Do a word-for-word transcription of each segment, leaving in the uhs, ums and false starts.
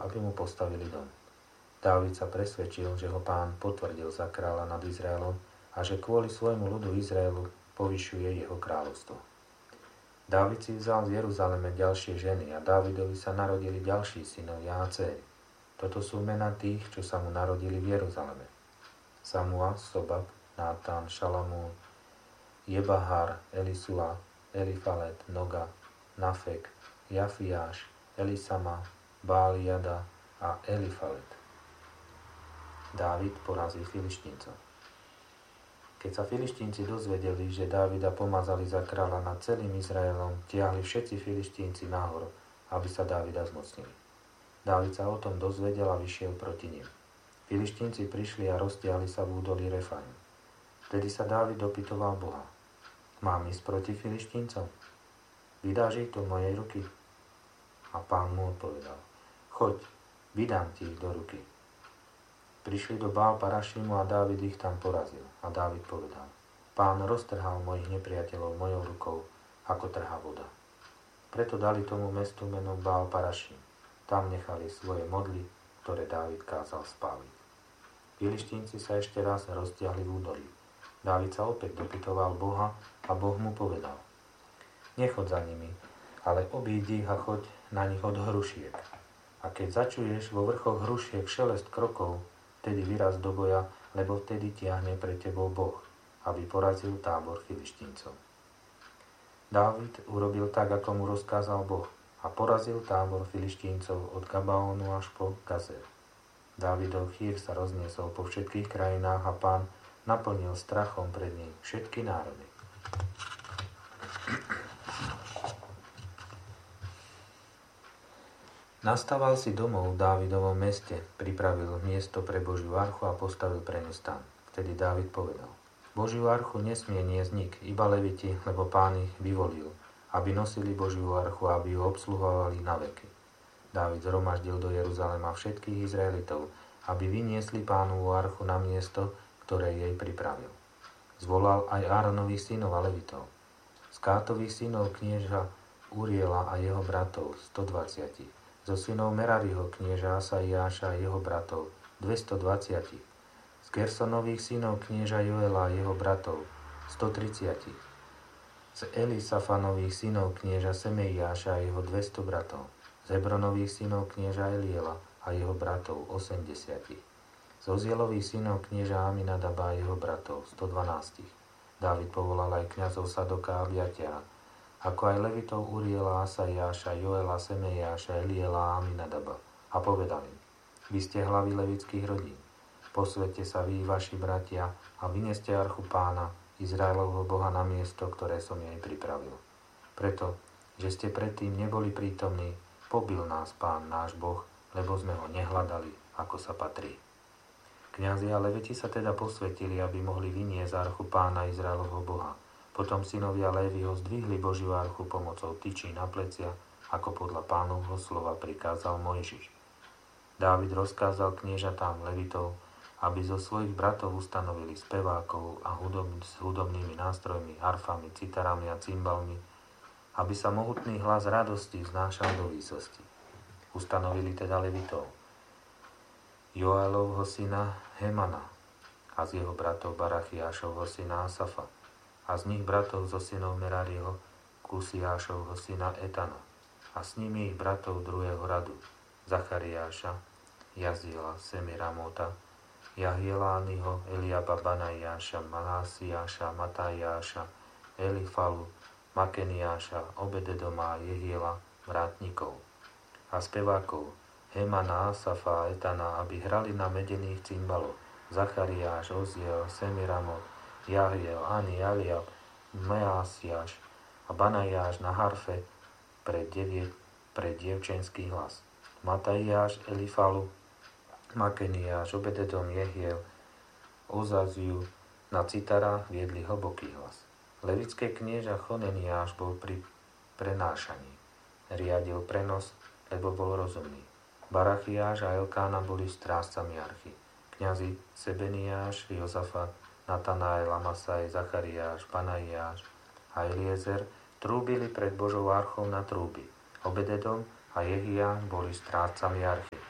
aby mu postavili dom. Dávid sa presvedčil, že ho Pán potvrdil za kráľa nad Izraelom a že kvôli svojmu ľudu Izraelu povyšuje jeho kráľovstvo. Dávid si vzal z Jeruzaleme ďalšie ženy a Dávidovi sa narodili ďalší synovia a dcéry. Toto sú mená tých, čo sa mu narodili v Jeruzaleme. Samua, Sobab, Nátan, Šalamún, Jebahar, Elisua, Elifalet, Noga, Nafek, Jafiáš, Elisama, Báliada a Elifalet. Dávid porazil Filištíncov. Keď sa Filištínci dozvedeli, že Dávida pomazali za kráľa nad celým Izraelom, tiahli všetci Filištínci nahor, aby sa Dávida zmocnili. Dávid sa o tom dozvedel a vyšiel proti nim. Filištínci prišli a roztiahli sa v údolí Refaim. Vtedy sa Dávid dopytoval Boha. Mám ísť proti Filištíncom? Vydáš ich do mojej ruky? A Pán mu odpovedal. Choď, vydám ti ich do ruky. Prišli do Bál Parašimu a Dávid ich tam porazil. A Dávid povedal, Pán roztrhal mojich nepriateľov mojou rukou, ako trhá voda. Preto dali tomu mestu meno Bál Parašim. Tam nechali svoje modly, ktoré Dávid kázal spáliť. Filištínci sa ešte raz roztiahli v údolí. Dávid sa opäť dopytoval Boha a Boh mu povedal, nechod za nimi, ale obídi ich a choď na nich od hrušiek. A keď začuješ vo vrchoch hrušiek šelest krokov, vtedy vyraz do boja, lebo vtedy tiahne pre tebou Boh, aby porazil tábor Filištíncov. Dávid urobil tak, ako mu rozkázal Boh, a porazil tábor Filištíncov od Gabaónu až po Gazer. Dávidov chýr sa rozniesol po všetkých krajinách a Pán naplnil strachom pred ním všetky národy. Nastaval si domov v Dávidovom meste, pripravil miesto pre Božiu archu a postavil pre ňu stan. Vtedy Dávid povedal, Božiu archu nesmie niesť nik, iba leviti, lebo Pán ich vyvolil, aby nosili Božiu archu a aby ju obsluhovali na veky. Dávid zhromaždil do Jeruzalema všetkých Izraelitov, aby vyniesli Pánovu archu na miesto, ktoré jej pripravil. Zvolal aj Áronových synov a levitov. Z Kátových synov knieža Uriela a jeho bratov stodvadsať. Zo synov Merariho knieža Asaiáša a jeho bratov dvestodvadsať. Z Gersonových synov knieža Joela a jeho bratov stotridsať. Z Elisafanových synov knieža Semeiáša a jeho dvesto bratov. Z Hebronových synov knieža Eliela a jeho bratov osemdesiat. Z Ozielových synov knieža Aminadaba a jeho bratov stodvanásť. Dávid povolal aj kňazov Sadoka a Abiatara, ako aj levitov Uriela, Asaiáša, Joela, Semeiáša, Eliela a Aminadaba. A povedal im, vy ste hlavy levických rodín. Posvete sa vy, vaši bratia, a vyneste archu Pána, Izraelovho Boha, na miesto, ktoré som jej pripravil. Preto, že ste predtým neboli prítomní, pobil nás Pán, náš Boh, lebo sme ho nehľadali, ako sa patrí. Kňazi a leviti sa teda posvetili, aby mohli vyniesť archu Pána, Izraelovho Boha. Potom synovia Léviho zdvihli Božiu archu pomocou tyčí na plecia, ako podľa Pánovho slova prikázal Mojžiš. Dávid rozkázal kniežatám levitov, aby zo svojich bratov ustanovili spevákov a hudob, s hudobnými nástrojmi, harfami, citarami a cymbalmi, aby sa mohutný hlas radosti vznášal do výsosti. Ustanovili teda levitov Joelovho syna Hemana a z jeho bratov Barachiášovho syna Asafa a z nich bratov zo synov Merariho Kusiášovho syna Etana a s nimi ich bratov druhého radu Zachariáša, Jaziela, Semiramota, Jahielányho, Eliaba, Banaiáša, Malasiáša, Matajáša, Elifalu, Makeniáša, Obededoma, Jehiela, vrátnikov a spevákov Hemana, Asafa a Etana, aby hrali na medených cymbaloch Zachariáš, Oziel, Semiramot, Jahiel, Ani, Eliab, Measiáš a Banaiáš na harfe pre, devie, pre dievčenský hlas. Matajáš, Elifalu, Makeniáš, Obededom, Jehiel, Ozaziu na citarách viedli hlboký hlas. Levické knieža Choneniáš bol pri prenášaní. Riadil prenos, lebo bol rozumný. Barachiáš a Elkána boli strážcami archy. Kňazi Sebeniáš, Jozafat, Natanael, Amasaj, Zachariáš, Banaiáš a Eliezer trúbili pred Božou archou na trúby. Obededom a Jehia boli strážcami archy.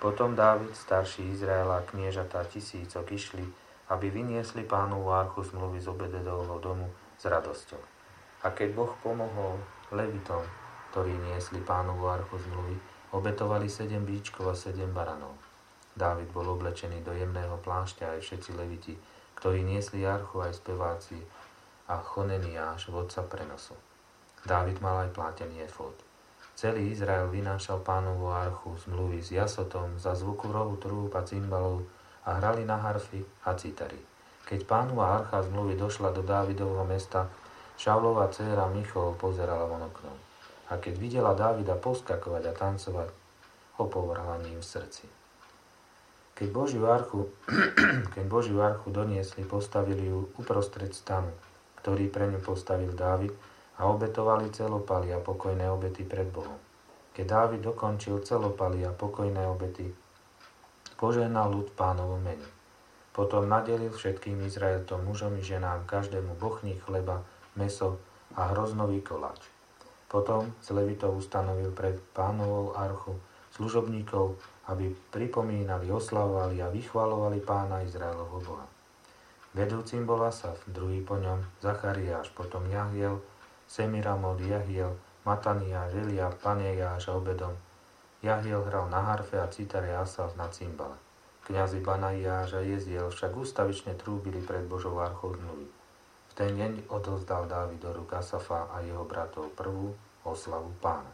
Potom Dávid, starší Izraela a kniežatá tisícok išli, aby vyniesli Pánovu archu zmluvy z Obededovho domu s radosťou. A keď Boh pomohol Levitom, ktorí niesli Pánovu archu zmluvy, obetovali sedem bíčkov a sedem baranov. Dávid bol oblečený do jemného plášťa aj všetci Leviti, ktorí niesli archu aj speváci a Choneniáš, vodca prenosu. Dávid mal aj plátený efód. Celý Izrael vynášal Pánovu archu zmluvy s jasotom za zvuku rohu trúb a cymbalov a hrali na harfy a citary. Keď Pánova archa zmluvy došla do Dávidovho mesta, Šaulova dcéra Michol pozerala von oknom. A keď videla Dávida poskakovať a tancovať, opovrhla ním v srdci. Keď Božiu archu, keď Božiu archu doniesli, postavili ju uprostred stanu, ktorý pre ňu postavil Dávid, a obetovali celopaly a pokojné obety pred Bohom. Keď Dávid dokončil celopaly a pokojné obety, požehnal ľud Pánovom mene. Potom nadelil všetkým Izraeltom, mužom i ženám, každému bochník chleba, mäso a hroznový koláč. Potom z Levitov ustanovil pred Pánovou archu služobníkov, aby pripomínali, oslavovali a vychvalovali Pána Izraelovho Boha. Vedúcim bol Asaf, druhý po ňom Zachariáš, potom Jahiel, Semiramot, Jahiel, Mataniáš, Eliab, Panejáš a Obedom. Jahiel hral na harfe a citare, Asaf na cymbale. Kňazi Banajáš a Jeziel však ústavične trúbili pred Božou archou zmluvy. V ten deň odovzdal Dávid do rúk Asafa a jeho bratov prvú oslavu Pána.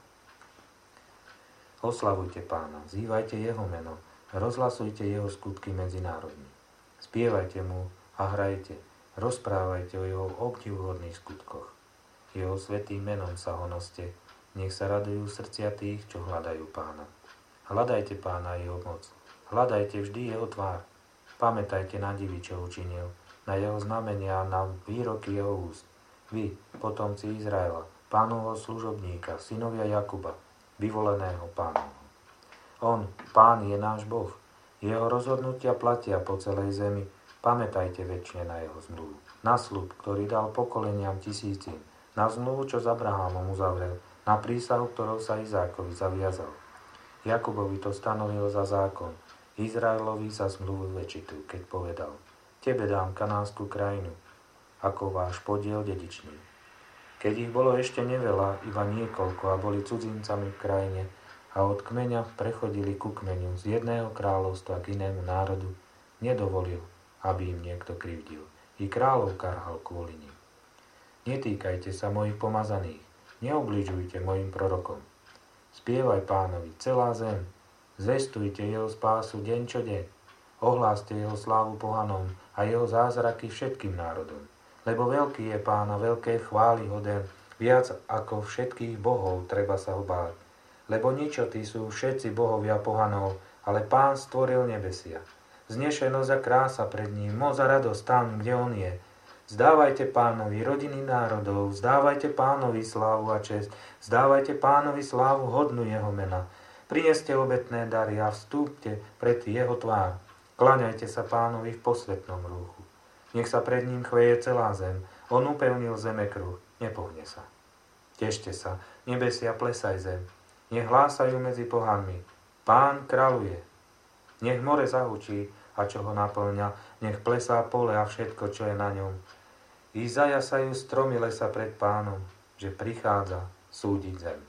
Oslavujte Pána, vzývajte jeho meno, rozhlasujte jeho skutky medzi národmi. Spievajte mu a hrajte, rozprávajte o jeho obdivuhodných skutkoch. Jeho svätým menom sa honoste, nech sa radujú srdcia tých, čo hľadajú Pána. Hľadajte Pána a jeho moc, hľadajte vždy jeho tvár. Pamätajte na divy, čo učinil, na jeho znamenia a na výroky jeho úst. Vy, potomci Izraela, Pánovho služobníka, synovia Jakuba, vyvoleného Pánovho. On, Pán, je náš Boh. Jeho rozhodnutia platia po celej zemi. Pamätajte večne na jeho zmluvu. Na sľub, ktorý dal pokoleniam tisícim. Na zmluvu, čo s Abrahámom uzavrel, na prísahu, ktorou sa Izákovi zaviazal. Jakubovi to stanovil za zákon, Izraelovi za zmluvu večitú, keď povedal: Tebe dám kanánsku krajinu, ako váš podiel dedičný. Keď ich bolo ešte neveľa, iba niekoľko, a boli cudzincami v krajine, a od kmeňa prechodili ku kmeňu z jedného kráľovstva k inému národu, nedovolil, aby im niekto krivdil. I kráľov karhal kvôli nim. Netýkajte sa mojich pomazaných, neobližujte mojim prorokom. Spievaj Pánovi celá zem, zvestujte jeho spásu deň čo deň, ohláste jeho slávu pohanom a jeho zázraky všetkým národom. Lebo veľký je Pán a veľké chvály hoden, viac ako všetkých bohov treba sa ho báť. Lebo ničotí sú všetci bohovia pohanov, ale Pán stvoril nebesia. Znešenosť a krása pred ním, moc a radosť tam, kde on je. Vzdávajte Pánovi rodiny národov, vzdávajte Pánovi slávu a česť, vzdávajte Pánovi slávu hodnú jeho mena. Prineste obetné dary a vstúpte pred jeho tvár. Kláňajte sa Pánovi v posvätnom rúchu. Nech sa pred ním chveje celá zem, on upevnil zeme kruh, nepohne sa. Tešte sa, nebesia, plesaj zem, nech hlásajú medzi pohanmi. Pán kráľuje. Nech more zahučí, a čo ho naplňa, nech plesá pole a všetko, čo je na ňom. I zajasajú stromy lesa pred Pánom, že prichádza súdiť zem.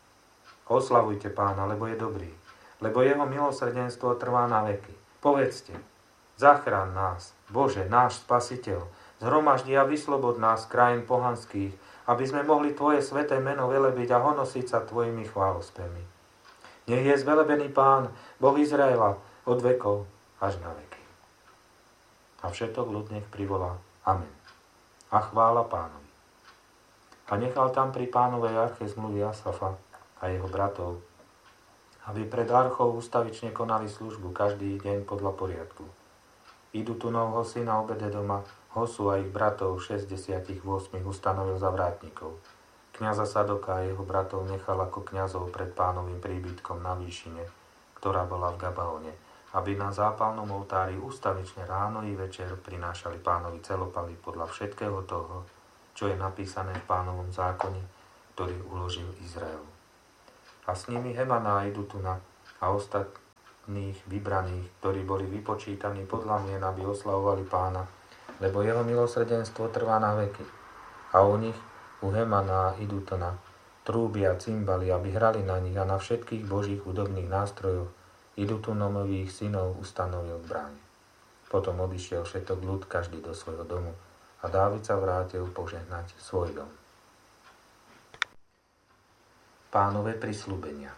Oslavujte Pána, lebo je dobrý, lebo jeho milosrdenstvo trvá na veky. Povedzte: Zachrán nás, Bože, náš Spasiteľ, zhromaždi a vyslobod nás z krajín pohanských, aby sme mohli Tvoje sväté meno velebiť a honosiť sa Tvojimi chválospevmi. Nech je zvelebený Pán, Boh Izraela, od vekov až na veky. A všetok ľud nech privolá Amen. A chvála Pánovi. A nechal tam pri Pánovej arche zmluvy Asafa a jeho bratov, aby pred archou ustavične konali službu každý deň podľa poriadku. Idutunovho syna Obededoma, Hosu a ich bratov šesťdesiatosem ustanovil za vrátnikov. Kňaza Sadoka a jeho bratov nechal ako kňazov pred Pánovým príbytkom na výšine, ktorá bola v Gabaone, aby na zápalnom oltári ustavične ráno i večer prinášali Pánovi celopaly podľa všetkého toho, čo je napísané v Pánovom zákone, ktorý uložil Izraelu. A s nimi Hemana a Idutuna a ostat, osobných vybraných, ktorí boli vypočítaní podľa mien, aby oslavovali Pána, lebo jeho milosrdenstvo trvá na veky. A u nich, u Hemana a Idutona, trúby a cymbali, aby hrali na nich, a na všetkých božích hudobných nástrojoch Idutunomových synov ustanovil v bráne. Potom odišiel všetok ľud, každý do svojho domu, a Dávid sa vrátil požehnať svoj dom. Pánove prisľúbenia.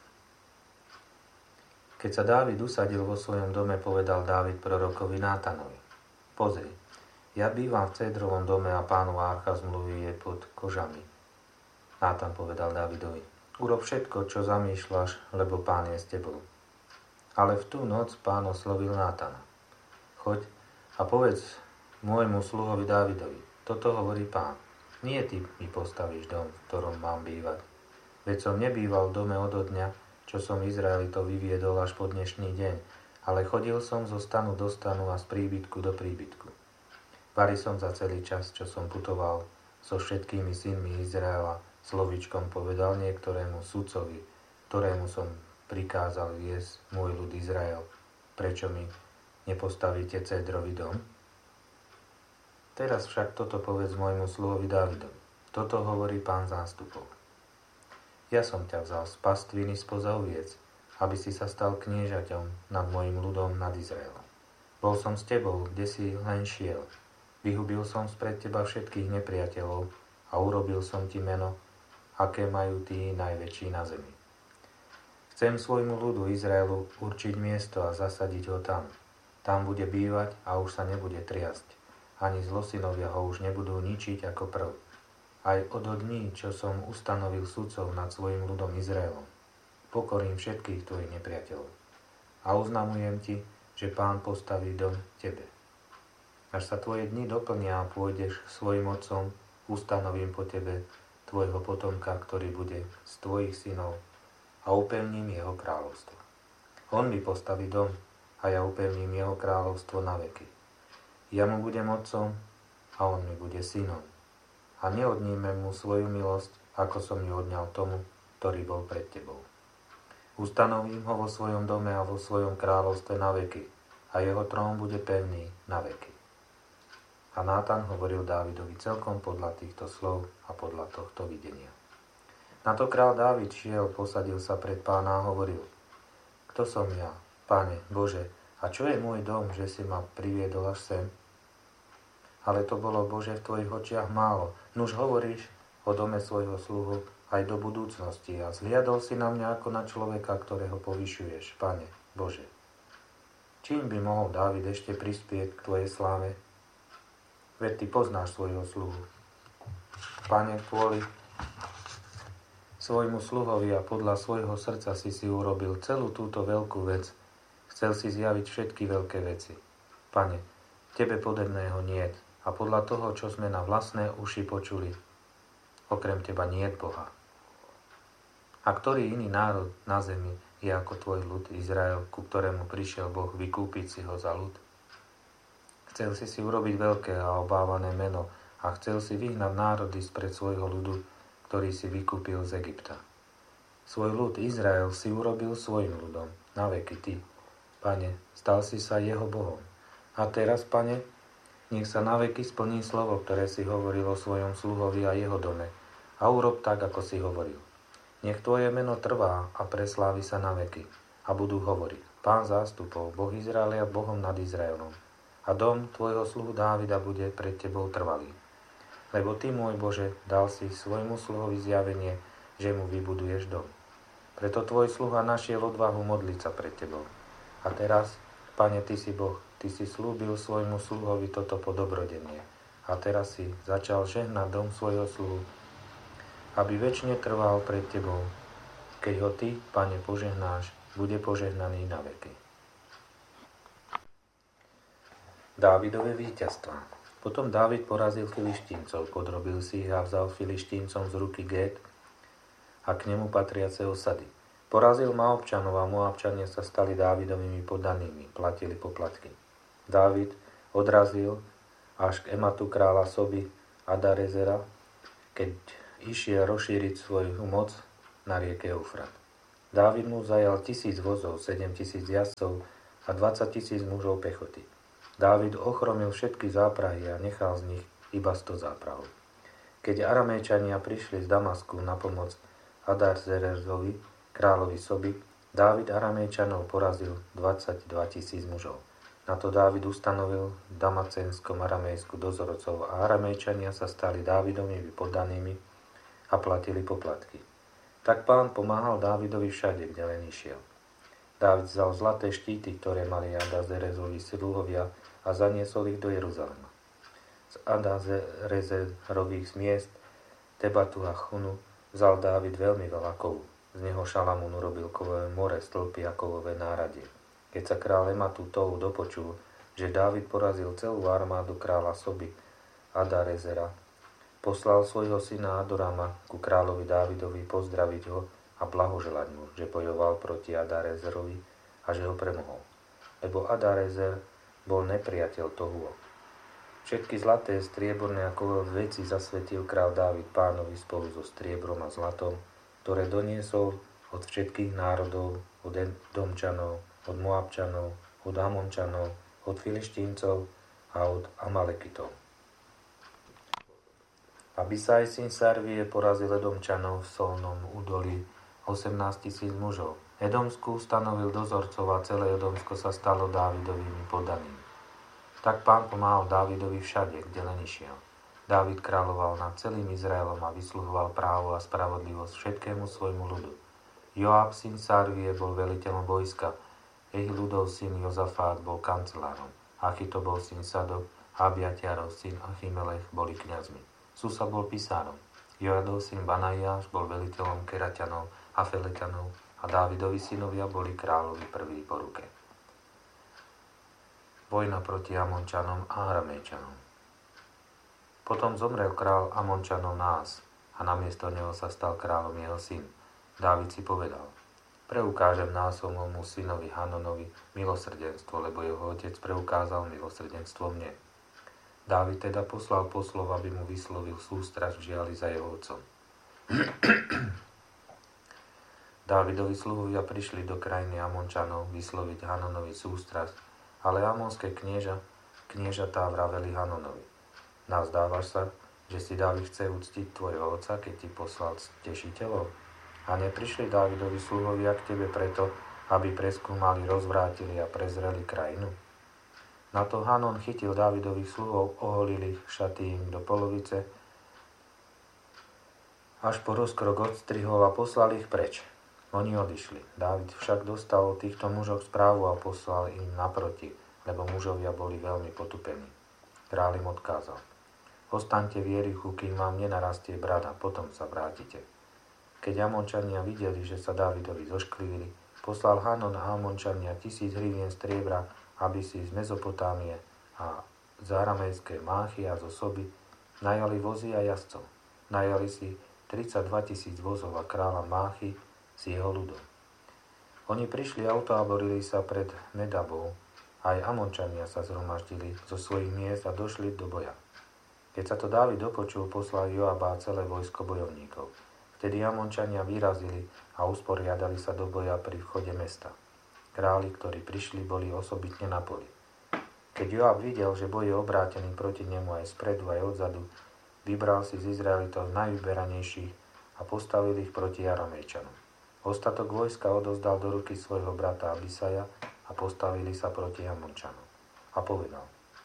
Keď sa Dávid usadil vo svojom dome, povedal Dávid prorokovi Nátanovi: Pozri, ja bývam v cédrovom dome a Pánova archa zmluvy je pod kožami. Nátan povedal Dávidovi: Urob všetko, čo zamýšľaš, lebo Pán je s tebou. Ale v tú noc Pán oslovil Nátana: Choď a povedz môjmu sluhovi Dávidovi: Toto hovorí Pán. Nie ty mi postavíš dom, v ktorom mám bývať. Veď som nebýval v dome odo dňa, čo som Izraelitov vyviedol až po dnešný deň, ale chodil som zo stanu do stanu a z príbytku do príbytku. Vari som za celý čas, čo som putoval so všetkými synmi Izraela, slovičkom povedal niektorému sudcovi, ktorému som prikázal viesť môj ľud Izrael: Prečo mi nepostavíte cédrový dom? Teraz však toto povedz môjmu sluhovi Dávidovi: Toto hovorí Pán zástupov. Ja som ťa vzal z pastviny spoza oviec, aby si sa stal kniežaťom nad mojim ľudom, nad Izraelom. Bol som s tebou, kde si len šiel. Vyhubil som spred teba všetkých nepriateľov a urobil som ti meno, aké majú tí najväčší na zemi. Chcem svojmu ľudu Izraelu určiť miesto a zasadiť ho tam. Tam bude bývať a už sa nebude triasť. Ani zlosinovia ho už nebudú ničiť ako prv. Aj od dní, čo som ustanovil sudcov nad svojim ľudom Izraelom, pokorím všetkých tvojich nepriateľov. A oznamujem ti, že Pán postaví dom tebe. Až sa tvoje dni doplnia a pôjdeš svojim otcom, ustanovím po tebe tvojho potomka, ktorý bude z tvojich synov, a upevním jeho kráľovstvo. On mi postaví dom a ja upevním jeho kráľovstvo na veky. Ja mu budem otcom a on mi bude synom. A neodnímem mu svoju milosť, ako som ju odňal tomu, ktorý bol pred tebou. Ustanovím ho vo svojom dome a vo svojom kráľovstve na veky, a jeho trón bude pevný na veky. A Nátan hovoril Dávidovi celkom podľa týchto slov a podľa tohto videnia. Na to král Dávid šiel, posadil sa pred Pána a hovoril: Kto som ja, Pane Bože, a čo je môj dom, že si ma priviedol až sem? Ale to bolo, Bože, v tvojich očiach málo. Nuž hovoríš o dome svojho sluhu aj do budúcnosti a zliadol si na mňa ako na človeka, ktorého povyšuješ, Pane Bože. Čím by mohol Dávid ešte prispieť k tvojej sláve? Veď ty poznáš svojho sluhu. Pane, kvôli svojmu sluhovi a podľa svojho srdca si si urobil celú túto veľkú vec. Chcel si zjaviť všetky veľké veci. Pane, tebe podobného niet. A podľa toho, čo sme na vlastné uši počuli, okrem teba niet Boha. A ktorý iný národ na zemi je ako tvoj ľud Izrael, ku ktorému prišiel Boh vykúpiť si ho za ľud? Chcel si si urobiť veľké a obávané meno a chcel si vyhnať národy spred svojho ľudu, ktorý si vykúpil z Egypta. Svoj ľud Izrael si urobil svojim ľudom, na veky ty. Pane, stal si sa jeho Bohom. A teraz, Pane, nech sa naveky splní slovo, ktoré si hovoril o svojom sluhovi a jeho dome. A urob tak, ako si hovoril. Nech tvoje meno trvá a preslávi sa na veky. A budú hovoriť: Pán zástupov, Boh Izraela, Bohom nad Izraelom. A dom tvojho sluhu Dávida bude pred tebou trvalý. Lebo ty, môj Bože, dal si svojmu sluhovi zjavenie, že mu vybuduješ dom. Preto tvoj sluha našiel odvahu modliť sa pred tebou. A teraz, Pane, ty si Boh. Ty si slúbil svojmu sluhovi toto po dobrodenie. A teraz si začal žehnať dom svojho sluhu, aby večne trval pred tebou. Keď ho ty, Pane, požehnáš, bude požehnaný na veky. Dávidové víťazstvá. Potom Dávid porazil Filištíncov, podrobil si ich a vzal Filištíncom z ruky Gét a k nemu patriace osady. Porazil Moabčanov a Moabčania sa stali Dávidovými poddanými, platili poplatky. Dávid odrazil až k Ematu kráľa Soby Adarezera, keď išiel rozšíriť svoju moc na rieke Eufrat. Dávid mu zajal tisíc vozov, sedem tisíc jazdcov a dvadsať tisíc mužov pechoty. Dávid ochromil všetky záprahy a nechal z nich iba sto záprahov. Keď Aramejčania prišli z Damasku na pomoc Hadadezerovi, kráľovi Soby, Dávid Aramejčanov porazil dvadsaťdva tisíc mužov. Na to Dávid ustanovil v Damacenskom Aramejsku dozorcov a Aramejčania sa stali Dávidovými poddanými a platili poplatky. Tak Pán pomáhal Dávidovi všade, kde len išiel. Dávid vzal zlaté štíty, ktoré mali Hadadezerovi sluhovia, a zaniesol ich do Jeruzalema. Z Hadadezerových miest Tebatu a Chunu vzal Dávid veľmi veľa kovu. Z neho Šalamún urobil kovové more, stĺpy a kovové náradie. Keď sa kráľ Ematu-Tou dopočul, že Dávid porazil celú armádu kráľa Soby Hadadezera, poslal svojho syna Adorama ku kráľovi Dávidovi pozdraviť ho a blahoželať mu, že bojoval proti Hadadezerovi a že ho premohol. Lebo Hadadezer bol nepriateľ Tohuo. Všetky zlaté, strieborné a kovové veci zasvetil kráľ Dávid Pánovi spolu so striebrom a zlatom, ktoré doniesol od všetkých národov, od Edomčanov, od Moabčanov, od Amončanov, od Filištíncov a od Amalekitov. Abisaj, syn Sarvie, porazil Edomčanov v Solnom údolí osemnásť tisíc mužov. Edomsku stanovil dozorcov a celé Edomsko sa stalo Dávidovými poddanými. Tak Pán pomáhal Dávidovi všade, kde len išiel. Dávid kráľoval nad celým Izraelom a vysluhoval právo a spravodlivosť všetkému svojmu ľudu. Joab, syn Sarvie, bol veliteľom vojska. Ehiludov syn Jozafát bol kancelárom. Achitobol syn Sadok a Abiatiarov syn Achimelech boli kňazmi. Susa bol pisárom. Joadov syn Banajáš bol veliteľom Keraťanov a Feleťanov a Dávidovi synovia boli kráľovi prví po ruke. Vojna proti Amončanom a Aramejčanom. Potom zomrel král Amončanov Nás a namiesto neho sa stal kráľom jeho syn. Dávid si povedal: Preukážem Násomovmu synovi Hanonovi milosrdenstvo, lebo jeho otec preukázal milosrdenstvo mne. Dávid teda poslal poslov, aby mu vyslovil sústrasť v žiali za jeho otcom. Dávidovi sluhovia prišli do krajiny Amončanov vysloviť Hanonovi sústrasť, ale amonské knieža, kniežatá vraveli Hanonovi: Nazdávaš sa, že si Dávid chce uctiť tvojho otca, keď ti poslal tešiteľov? A neprišli Dávidovi sluhovia k tebe preto, aby preskúmali, rozvrátili a prezreli krajinu? Na to Hanon chytil Dávidových sluhov, oholil ich, šaty im do polovice, až po rozkrok odstrihol a poslal ich preč. Oni odišli. Dávid však dostal od týchto mužov správu a poslal im naproti, lebo mužovia boli veľmi potupení. Kráľ im odkázal: Ostaňte v Jerichu, kým vám nenarastie brad a potom sa vrátite. Keď Amončania videli, že sa Dávidovi zošklivili, poslal Hanon a Amončania tisíc hrivien striebra, aby si z Mezopotámie a z aramejskej Máchy a zo Soby najali vozy a jazdcov. Najali si tridsaťdva tisíc vozov a kráľa Máchy s jeho ľudom. Oni prišli a utáborili sa pred Medabou. Aj Amončania sa zhromaždili zo svojich miest a došli do boja. Keď sa to Dávid dopočul, poslal Joaba a celé vojsko bojovníkov. Vtedy Amončania vyrazili a usporiadali sa do boja pri vchode mesta. Králi, ktorí prišli, boli osobitne na poli. Keď Joab videl, že boj je obrátený proti nemu aj spredu, aj odzadu, vybral si z Izraelitov najvyberanejších a postavil ich proti Aramejčanom. Ostatok vojska odozdal do ruky svojho brata Abisaja a postavili sa proti Amončanom. A povedal: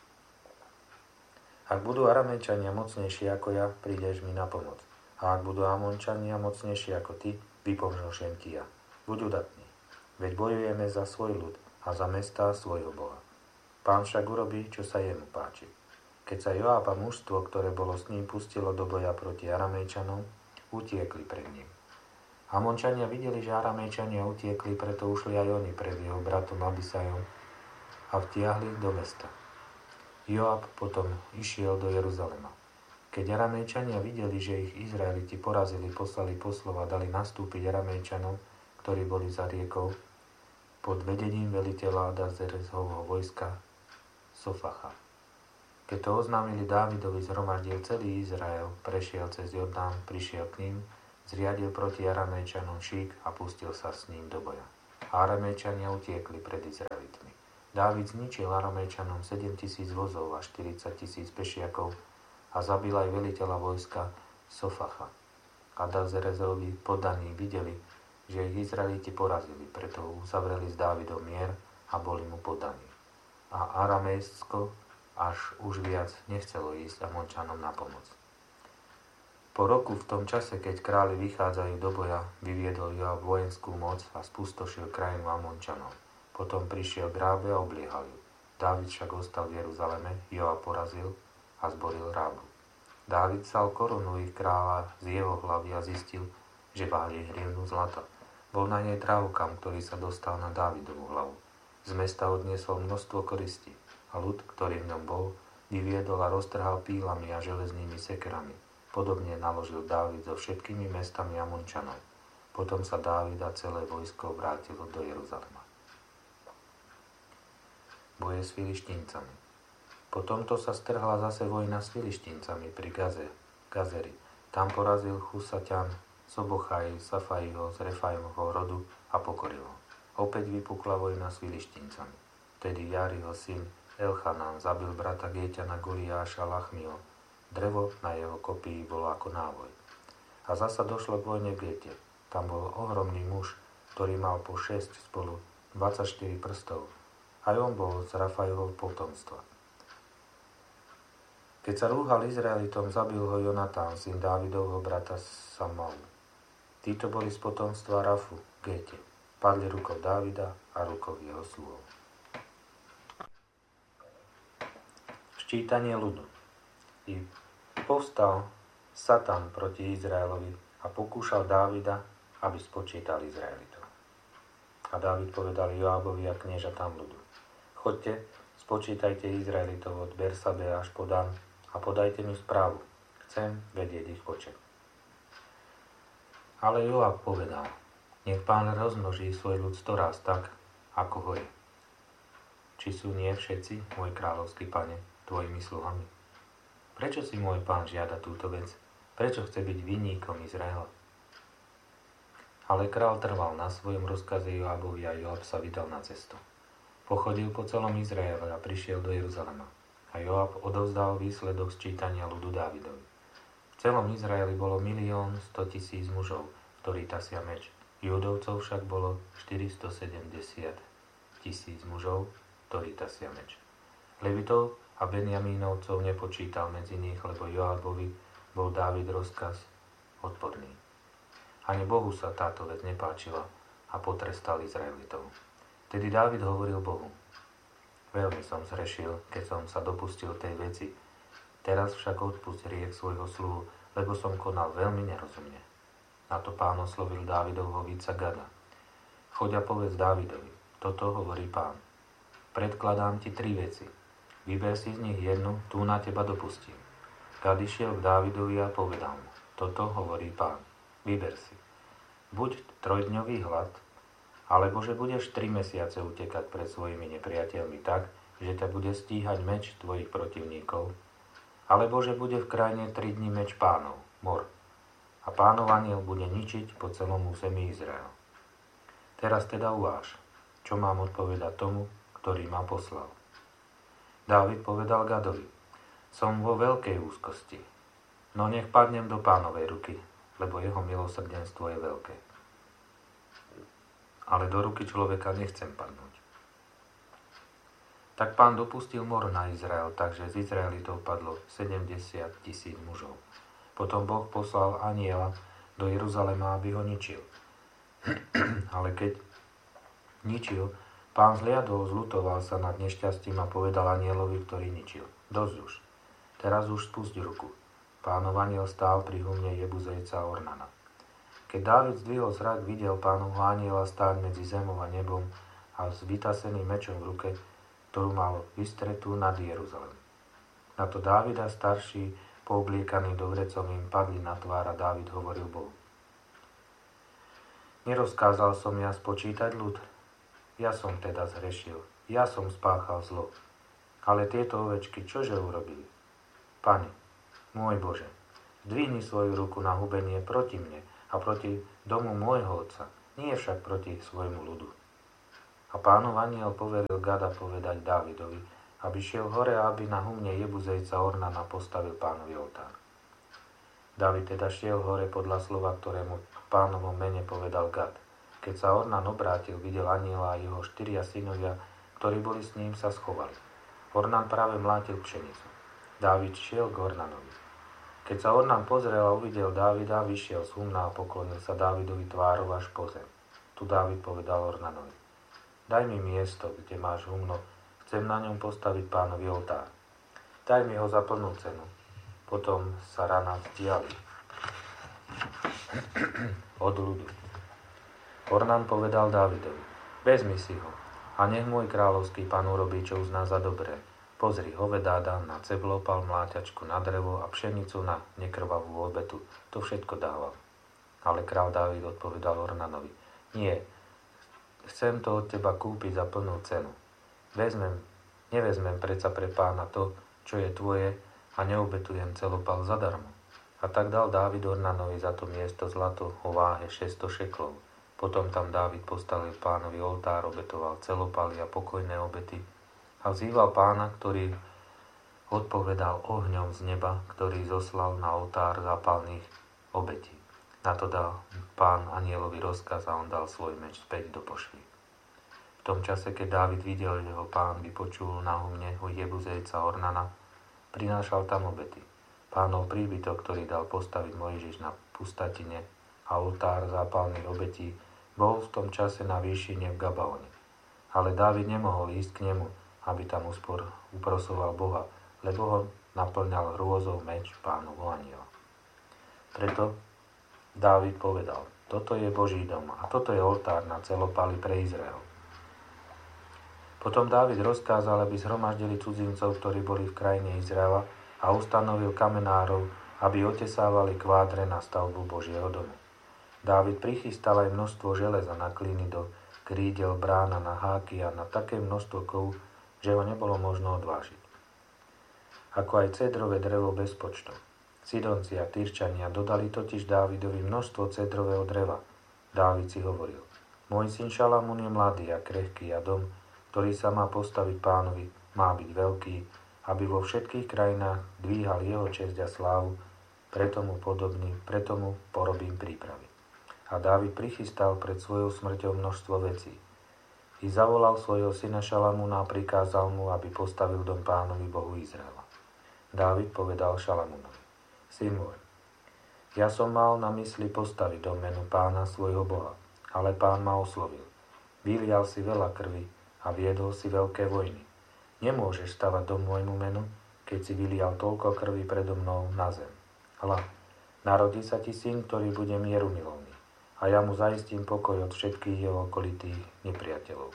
Ak budú Aramejčania mocnejší ako ja, prídeš mi na pomoc. A ak budú Amončania mocnejší ako ty, vypomôžem ti ja. Buď udatný, veď bojujeme za svoj ľud a za mestá svojho Boha. Pán však urobí, čo sa jemu páči. Keď sa Joab a mužstvo, ktoré bolo s ním, pustilo do boja proti Aramejčanom, utiekli pred ním. Amončania videli, že Aramejčania utiekli, preto ušli aj oni pred jeho bratom Abisajom a vtiahli do mesta. Joab potom išiel do Jeruzalema. Keď Aramejčania videli, že ich Izraeliti porazili, poslali poslov a dali nastúpiť Aramejčanom, ktorí boli za riekou, pod vedením veliteľa Hadadezerovho vojska Sofacha. Keď to oznámili Dávidovi, zhromaždil celý Izrael, prešiel cez Jordán, prišiel k ním, zriadil proti Aramejčanom šík a pustil sa s ním do boja. Aramejčania utiekli pred Izraelitmi. Dávid zničil Aramejčanom sedemtisíc vozov a štyridsať tisíc pešiakov a zabil aj veliteľa vojska Sofacha. Hadazerezovi poddaní videli, že ich Izraeliti porazili, preto uzavreli s Dávidom mier a boli mu poddaní. A Aramejsko až už viac nechcelo ísť Amončanom na pomoc. Po roku v tom čase, keď králi vychádzajú do boja, vyviedol Joab vojenskú moc a spustošil krajinu Amončanov. Potom prišiel k Rábe a obliehal ju. Dávid však ostal v Jeruzaleme, Joab porazil a zboril Rábu. Dávid vzal korunu ich kráľa z jeho hlavy a zistil, že váži hrivnu zlata. Bol na nej drahokam, ktorý sa dostal na Dávidovú hlavu. Z mesta odniesol množstvo koristí a ľud, ktorý v ňom bol, vyviedol a roztrhal pílami a železnými sekerami. Podobne naložil Dávid so všetkými mestami Amončanov. Potom sa Dávid a celé vojsko vrátilo do Jeruzalema. Boje s Filištíncami. Po tomto sa strhla zase vojna s Filištíncami pri Gaze, Gazeri. Tam porazil Chusaťan, Sobochaj, Safaiho z Refajmovho rodu a pokoril ho. Opäť vypukla vojna s Filištíncami. Tedy Jariho syn Elchanán zabil brata Géťana Goliáša Lachmiho. Drevo na jeho kopii bolo ako návoj. A zasa došlo k vojne v Géte. Tam bol ohromný muž, ktorý mal po šesť spolu dvadsaťštyri prstov. Aj on bol z Rafajovho potomstva. Keď sa rúhal Izraelitom, zabil ho Jonatán, syn Dávidovho brata Samalu. Títo boli z potomstva Rafu, Géte. Padli rukou Dávida a rukou jeho sluhov. Ščítanie ľudu. I povstal Satan proti Izraelovi a pokúšal Dávida, aby spočítal Izraelitov. A Dávid povedal Joábovi a kniežatám ľudu: Choďte, spočítajte Izraelitov od Bersabe až po Dan a podajte mi správu. Chcem vedieť ich počet. Ale Joab povedal: Nech Pán rozmnoží svoj ľud storaz tak, ako ho je. Či sú nie všetci, môj kráľovský pane, tvojimi sluhami? Prečo si môj pán žiada túto vec? Prečo chce byť vinníkom Izraela? Ale král trval na svojom rozkaze Joabovi a Joab sa vydal na cestu. Pochodil po celom Izraele a prišiel do Jeruzalema. A Joab odovzdal výsledok sčítania ľudu Dávidovi. V celom Izraeli bolo milión sto tisíc mužov, ktorí tasia meč. Judovcov však bolo štyristosedemdesiat tisíc mužov, ktorí tasia meč. Levitov a Benjamínovcov nepočítal medzi nich, lebo Joabovi bol Dávid rozkaz odporný. Ani Bohu sa táto vec nepáčila a potrestal Izraelitov. Tedy Dávid hovoril Bohu: Veľmi som zhrešil, keď som sa dopustil tej veci. Teraz však odpusť hriech svojho sluhu, lebo som konal veľmi nerozumne. Na to Pán oslovil Dávidovho víca Gada: Choď a povedz Dávidovi, toto hovorí Pán. Predkladám ti tri veci. Vyber si z nich jednu, tú na teba dopustím. Gad išiel k Dávidovi a povedal mu: Toto hovorí Pán. Vyber si. Buď trojdňový hlad, alebo že budeš tri mesiace utekať pred svojimi nepriateľmi tak, že ťa bude stíhať meč tvojich protivníkov, alebo že bude v krajine tri dni meč Pánov, mor, a Pánov anjel bude ničiť po celom území Izraela. Teraz teda uváž, čo mám odpovedať tomu, ktorý ma poslal. Dávid povedal Gadovi: Som vo veľkej úzkosti, no nech padnem do Pánovej ruky, lebo jeho milosrdenstvo je veľké. Ale do ruky človeka nechcem padnúť. Tak Pán dopustil mor na Izrael, takže z Izraelitov padlo sedemdesiat tisíc mužov. Potom Boh poslal anjela do Jeruzalema, aby ho ničil. Ale keď ničil, Pán zliadol, zľutoval sa nad nešťastím a povedal anjelovi, ktorý ničil: Dosť už, teraz už spusť ruku. Pánov anjel stál pri humne Jebuzejca Ornana. Keď Dávid zdvihol zrak, videl Pánovho anjela stáť medzi zemou a nebom a s vytaseným mečom v ruke, ktorú mal vystretú nad Jeruzalem. Na to Dávida starší, poobliekaní dovrecom, im padli na tvár a Dávid hovoril Bohu: Nerozkázal som ja spočítať ľud? Ja som teda zhrešil, ja som spáchal zlo. Ale tieto ovečky čože urobili? Pane, môj Bože, zdvihni svoju ruku na hubenie proti mne a proti domu môjho otca, nie však proti svojmu ľudu. A Pánov anjel poveril Gada povedať Dávidovi, aby šiel hore a aby na humne Jebuzejca Ornana postavil Pánovi oltár. Dávid teda šiel hore podľa slova, ktorému v Pánovom mene povedal Gad. Keď sa Ornan obrátil, videl anjela a jeho štyria synovia, ktorí boli s ním, sa schovali. Ornan práve mlátil pšenicu. Dávid šiel k Ornanovi. Keď sa Ornan pozrel a uvidel Dávida, vyšiel z humna a poklonil sa Dávidovi tvárou až po zem. Tu Dávid povedal Ornanovi: Daj mi miesto, kde máš humno, chcem na ňom postaviť Pánovi oltár. Daj mi ho za plnú cenu. Potom sa rana vzdiali od ľudu. Ornan povedal Dávidovi: Vezmi si ho a nech môj kráľovský pán urobí, čo uzná za dobré. Pozri, hovedá dám na ceblopal, mláťačku na drevo a pšenicu na nekrvavú obetu. To všetko dával. Ale král Dávid odpovedal Ornanovi: Nie, chcem to od teba kúpiť za plnú cenu. Vezmem, nevezmem predsa pre pána to, čo je tvoje, a neobetujem celopal zadarmo. A tak dal Dávid Ornanovi za to miesto zlato o váhe šesťsto šeklov. Potom tam Dávid postavil Pánovi oltár, obetoval celopaly a pokojné obety a vzýval Pána, ktorý odpovedal ohňom z neba, ktorý zoslal na oltár zápalných obetí. Na to dal Pán anielovi rozkaz a on dal svoj meč späť do pošvy. V tom čase, keď Dávid videl, že ho Pán vypočul na humne u Jebuzejca Ornana, prinášal tam obety. Pánov príbytok, ktorý dal postaviť Mojžiš na pustatine a oltár zápalných obetí, bol v tom čase na výšine v Gabaone. Ale Dávid nemohol ísť k nemu, aby tam uspor uprosoval Boha, lebo ho naplňal hrôzou meč Pánovho aniela. Preto Dávid povedal: Toto je Boží dom a toto je oltár na celopali pre Izrael. Potom Dávid rozkázal, aby zhromaždili cudzincov, ktorí boli v krajine Izraela, a ustanovil kamenárov, aby otesávali kvádre na stavbu Božieho domu. Dávid prichystal aj množstvo železa na kliny do krídel, brána, na háky a na také množstvo kov, že ho nebolo možno odvážiť. Ako aj cedrové drevo bez počtu. Sidonci a Tyrčania dodali totiž Dávidovi množstvo cedrového dreva. Dávid si hovoril: Môj syn Šalamún je mladý a krehký a dom, ktorý sa má postaviť Pánovi, má byť veľký, aby vo všetkých krajinách dvíhal jeho česť a slávu, preto mu podobný, preto mu porobím prípravy. A Dávid prichystal pred svojou smrťou množstvo vecí. I zavolal svojho syna Šalamúna a prikázal mu, aby postavil dom Pánovi Bohu Izraela. Dávid povedal Šalamúnovi: Syn môj, ja som mal na mysli postaviť dom menu Pána svojho Boha, ale Pán ma oslovil. Vylial si veľa krvi a viedol si veľké vojny. Nemôžeš stavať dom môjmu menu, keď si vylial toľko krvi predo mnou na zem. Hľa, narodí sa ti syn, ktorý bude mierumilovný, a ja mu zaistím pokoj od všetkých jeho okolitých nepriateľov.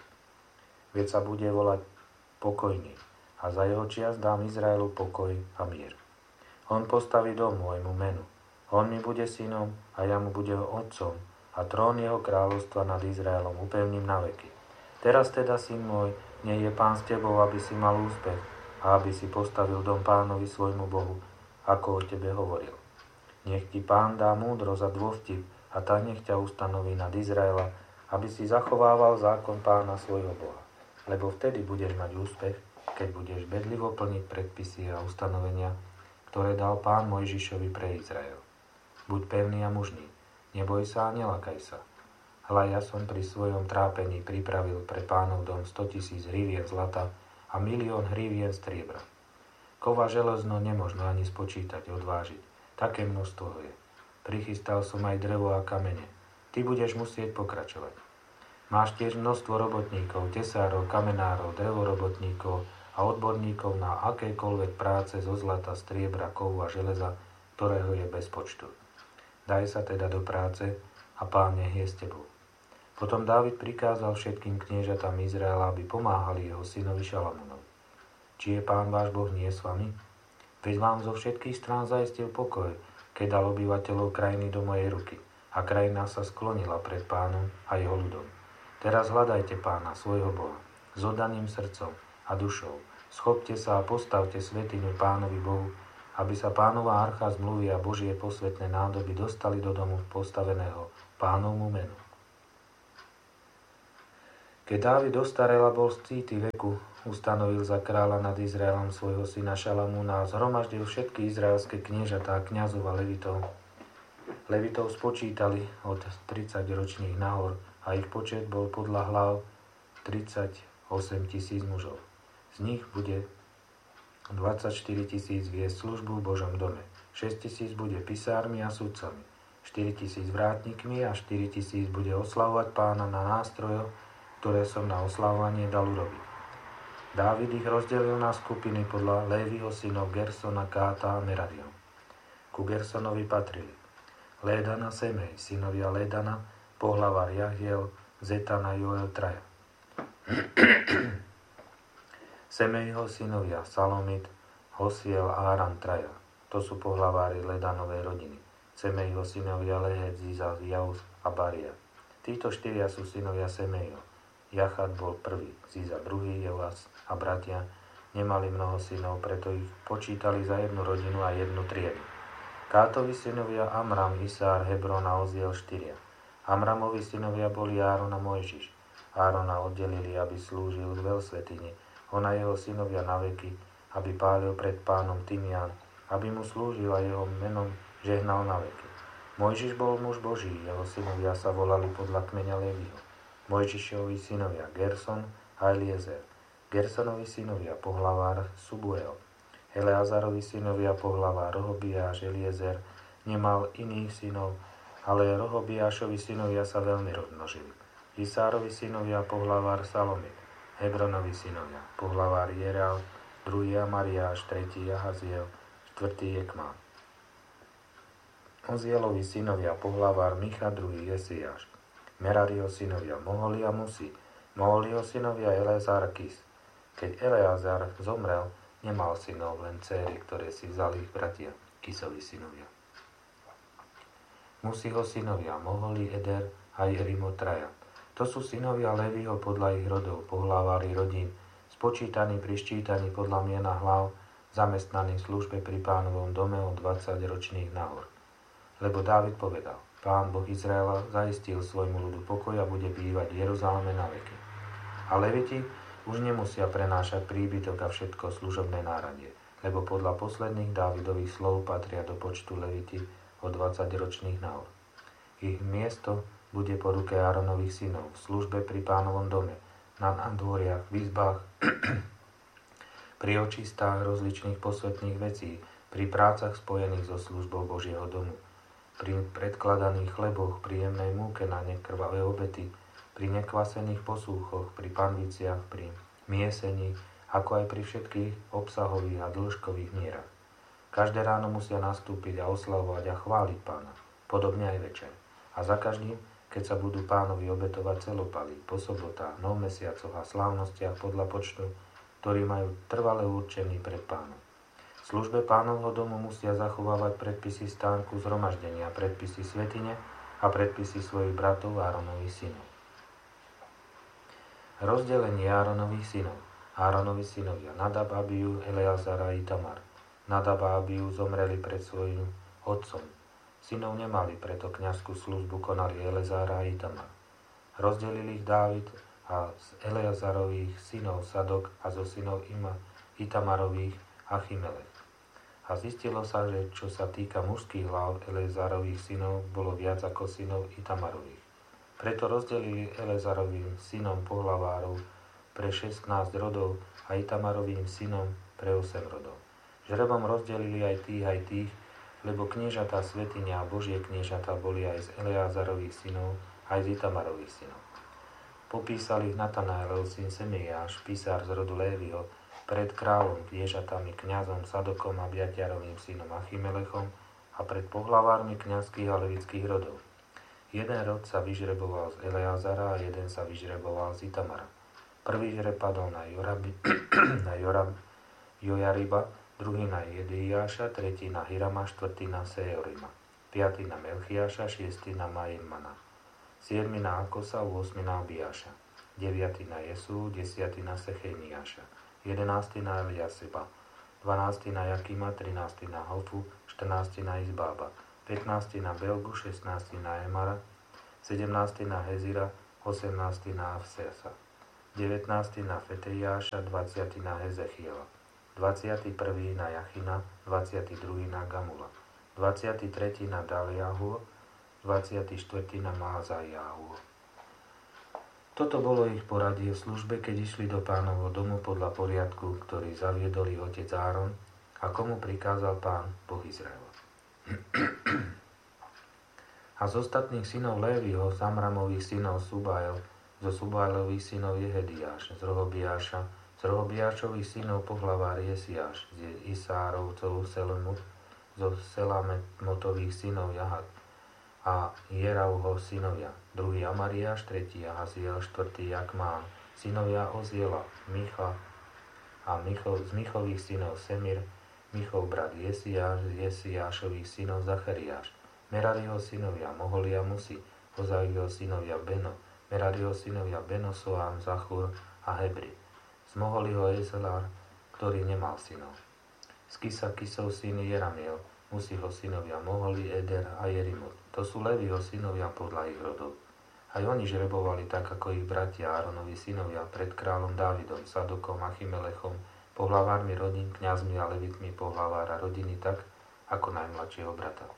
Veď sa bude volať Pokojný, a za jeho čias dám Izraelu pokoj a mier. On postaví dom môjmu menu, on mi bude synom a ja mu budem otcom, a trón jeho kráľovstva nad Izraelom upevním na veky. Teraz teda, syn môj, nie je Pán s tebou, aby si mal úspech a aby si postavil dom Pánovi svojmu Bohu, ako o tebe hovoril. Nech ti Pán dá múdrosť a dôvtip a tak nech ťa ustanoví nad Izraela, aby si zachovával zákon Pána svojho Boha. Lebo vtedy budeš mať úspech, keď budeš bedlivo plniť predpisy a ustanovenia, ktoré dal Pán Mojžišovi pre Izrael. Buď pevný a mužný, neboj sa a nelakaj sa. Hľa, ja som pri svojom trápení pripravil pre Pánov dom stotisíc hrivien zlata a milión hrivien striebra. Kova železno nemožno ani spočítať, odvážiť. Také množstvo ho je. Prichystal som aj drevo a kamene. Ty budeš musieť pokračovať. Máš tiež množstvo robotníkov, tesárov, kamenárov, drevorobotníkov a odborníkov na akékoľvek práce zo zlata, striebra, kovu a železa, ktorého je bez počtu. Daj sa teda do práce a Pán nech je s tebou. Potom Dávid prikázal všetkým kniežatám Izraela, aby pomáhali jeho synovi Šalamúnovi. Či je Pán váš Boh nie s vami? Veď vám zo všetkých strán zaistil pokoj, keď dal obyvateľov krajiny do mojej ruky a krajina sa sklonila pred Pánom a jeho ľudom. Teraz hľadajte Pána, svojho Boha, s oddaným srdcom a dušou. Schopte sa a postavte svätyňu Pánovi Bohu, aby sa Pánova archa zmluvy a Božie posvätné nádoby dostali do domu postaveného Pánovmu menu. Keď Dávid dostarel a bol z cíty veku, ustanovil za kráľa nad Izraelom svojho syna Šalamúna a zhromaždil všetky izraelské kniežatá, kňazov a levitov. Levitov spočítali od tridsaťročných nahor a ich počet bol podľa hlav tridsaťosem tisíc mužov. Z nich bude dvadsaťštyri tisíc viesť službu v Božom dome, šesť tisíc bude pisármi a sudcami, štyri tisíc vrátnikmi a štyri tisíc bude oslavovať Pána na nástrojoch, ktoré som na oslavovanie dal urobiť. Dávid ich rozdelil na skupiny podľa Léviho synov Gersona, Káta a Meraria. Ku Gersonovi patrili Lédana, Semej, synovia Lédana, pohlavár Jahiel, Zetana, Joel, traja. Semejho synovia Salomit, Hosiel a Aram, traja. To sú pohlavári Lédanovej rodiny. Semejho synovia Lehet, Ziza, Jauz a Baria. Títo štyria sú synovia Semejho. Jachad bol prvý, Ziza druhý, Joaz a bratia nemali mnoho synov, preto ich počítali za jednu rodinu a jednu triedu. Kátovi synovia Amram, Isár, Hebron a Oziel štyria. Amramovi synovia boli Áron a Mojžiš. Árona oddelili, aby slúžil v veľsvätyni, on a jeho synovia na veky, aby pálil pred Pánom Tymián, aby mu slúžil a jeho menom žehnal na veky. Mojžiš bol muž Boží, jeho synovia sa volali podľa kmeňa Levího. Mojžišovi synovia Gerson a Eliezer. Gersonovi synovia pohlavár Subuel. Eleazarovi synovia pohlavár Rohobiáš. Eliezer nemal iných synov, ale Rohobiášovi synovia sa veľmi rozmnožili. Isárovi synovia pohlavár Salomit. Hebronovi synovia pohlavár Jeral, druhý Amariáš, tretí Jahaziel, štvrtý Jekmán. Ozielovi synovia pohlavár Micha, druhý Jesiáš. Merario synovia Moholi a Musi, Moholio synovia Eleazar a Kis. Keď Eleazar zomrel, nemal synov, len céry, ktoré si vzali ich bratia, Kisovi synovia. Musiho synovia Moholi, Eder a Jerimo traja. To sú synovia Levího podľa ich rodov, pohlavári rodín, spočítaní pri ščítaní podľa miena hlav, zamestnaní v službe pri Pánovom dome od dvadsaťročných nahor. Lebo Dávid povedal, Pán Boh Izraela zaistil svojmu ľudu pokoj a bude bývať v Jeruzaleme na veky. A leviti už nemusia prenášať príbytok a všetko služobné náradie, lebo podľa posledných Dávidových slov patria do počtu leviti od dvadsaťročných nahor. Ich miesto bude po ruke Áronových synov v službe pri Pánovom dome, na nádvoriach, v izbách, pri očistách rozličných posvätných vecí, pri prácach spojených so službou Božieho domu, pri predkladaných chleboch, pri jemnej múke na nekrvavé obety, pri nekvasených posúchoch, pri panviciach, pri miesení, ako aj pri všetkých obsahových a dĺžkových mierach. Každé ráno musia nastúpiť a oslavovať a chváliť Pána, podobne aj večer. A za každým, keď sa budú Pánovi obetovať celopaly, po sobotách, nov mesiacoch a slávnostiach podľa počtu, ktorí majú trvale určený pred Pánom. V službe Pánovho domu musia zachovávať predpisy stánku zhromaždenia, predpisy svätyne a predpisy svojich bratov Áronových synov. Rozdelenie Áronových synov. Áronovi synovia Nadab, Abiu, Eleazar a Itamar. Nadab a Abiu zomreli pred svojím otcom. Synov nemali, preto kňazskú službu konali Eleazar a Itamar. Rozdelili ich Dávid a z Eleazarových synov Sadok a zo synov Ima Itamarových Achimelech. A zistilo sa, že čo sa týka mužských hlav Eleazarových synov, bolo viac ako synov Itamarových. Preto rozdelili Eleazarovým synom pohlavárov pre šestnásť rodov a Itamarovým synom pre osem rodov. Žrebom rozdelili aj tých, aj tých, lebo kniežatá svätyňa a Božie kniežatá boli aj z Eleazarových synov, aj z Itamarových synov. Popísali ich Natanaelov syn Semeiáš, písár z rodu Léviho, pred kráľom, kniežatami, kňazom Sadokom a Biatiarovým synom Achimelechom a pred pohlavármi kňazských a levických rodov. Jeden rod sa vyžreboval z Eleazara a jeden sa vyžreboval z Itamara. Prvý žreb padol na, Jorabi, na Jorab, Jojariba, druhý na Jedeiáša, tretí na Hirama, štvrtý na Seorima, piatý na Melchiáša, šiestý na Majemmana, siedmy na Akosa, ôsmy na Abiáša, deviatý na Jesú, desiatý na Secheniáša, jedenásty na Eliaseba, dvanásty na Jakima, trinásty na Hofu, štrnásty na Izbába, pätnásty na Belgu, šestnásty na Emara, sedemnásty na Hezira, osemnásty na Avsesa, devätnásty na Fetejáša, dvadsiaty na Hezechiela, dvadsiaty prvý na Jachina, dvadsiaty druhý na Gamula, dvadsiaty tretí na Daliahu, dvadsiaty štvrtý na Mázajahu. Toto bolo ich poradie v službe, keď išli do Pánovho domu podľa poriadku, ktorý zaviedol ich otec Áron a komu prikázal Pán, Boh Izraela. A z ostatných synov Léviho, z Amramových synov Subael, zo Subailových synov Jehediáš, z Rohobiáša, z Rohobiášových synov pohlavár Jesiáš, z Isárovcov Selemut, zo Selametových synov Jahat a Jeravho synovia, druhý Amariáš, tretí Ahaziel, štvrtý Jakmán, synovia Oziela, Micha a Micho, z Michových synov Semir, Michov brat Jesiáš, z Jesiášových synov Zachariáš, Merariho synovia Moholia Musi, Ozaiho synovia Beno, Merariho synovia Beno, Soám, Zachur a Hebri, z Moholiho Ezelár, ktorý nemal synov, z Kisakisov syn Jeramiel, Musiho synovia Moholi, Eder a Jerimot. To sú Leviho synovia podľa ich rodov. Aj oni žrebovali tak, ako ich bratia Áronovi synovia pred kráľom Dávidom, Sadokom a Chimelechom, pohlavármi rodín, kňazmi a levitmi pohlavára rodiny tak, ako najmladšieho brata.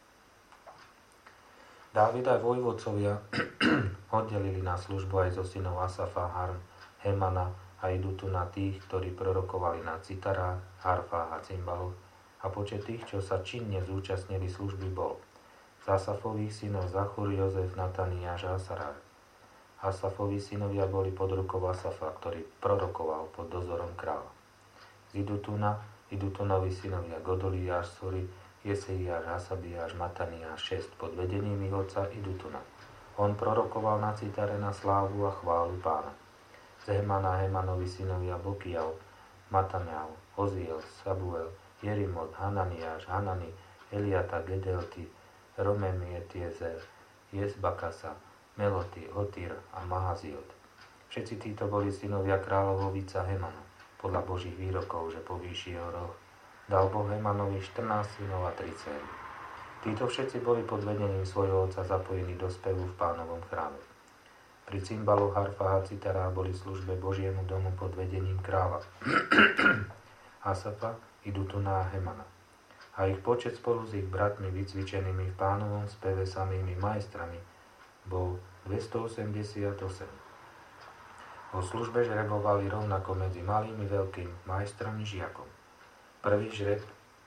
Dávid aj vojvodcovia oddelili na službu aj zo synov Asafa, Harm, Hemana a idú tu na tých, ktorí prorokovali na citarách, harfách a cymbaloch, a počet tých, čo sa činne zúčastnili služby, bol z Asafových synov Zachur, Jozef, Nataniáš a Asarár. Asafoví synovia boli pod rukou Asafa, ktorý prorokoval pod dozorom kráľa. Z Idutuna, Idutunovi synovia Godoliáš, Sori, Jeseiáš, Hasabiáš, Mataniáš, šesť pod vedením ich otca Idutuna. On prorokoval na citare na slávu a chválu Pána. Z Hemana, Hemanovi synovia Bokiav, Mataniav, Oziel, Sabuel, Jerimot, Hananiáš, Hanani, Eliata, Gedelti, Romemietiezer, Jezbakasa, Meloti, Otir a Mahaziot. Všetci títo boli synovia kráľovovica Hemana, podľa Božích výrokov, že povýši jeho roh. Dal Boh Hemanovi štrnásť synov a tri dcéry. Títo všetci boli pod vedením svojho otca zapojení do spevu v Pánovom chráme. Pri cymbaloch, harfách a citarách boli v službe Božiemu domu pod vedením kráľa Asafa, Idutuna a Hemana. A ich počet spolu s ich bratmi vycvičenými v Pánovom speve samými majstrami bol dvestoosemdesiatosem. O službe žrebovali rovnako medzi malými veľkým majstrom i žiakom. Prvý žreb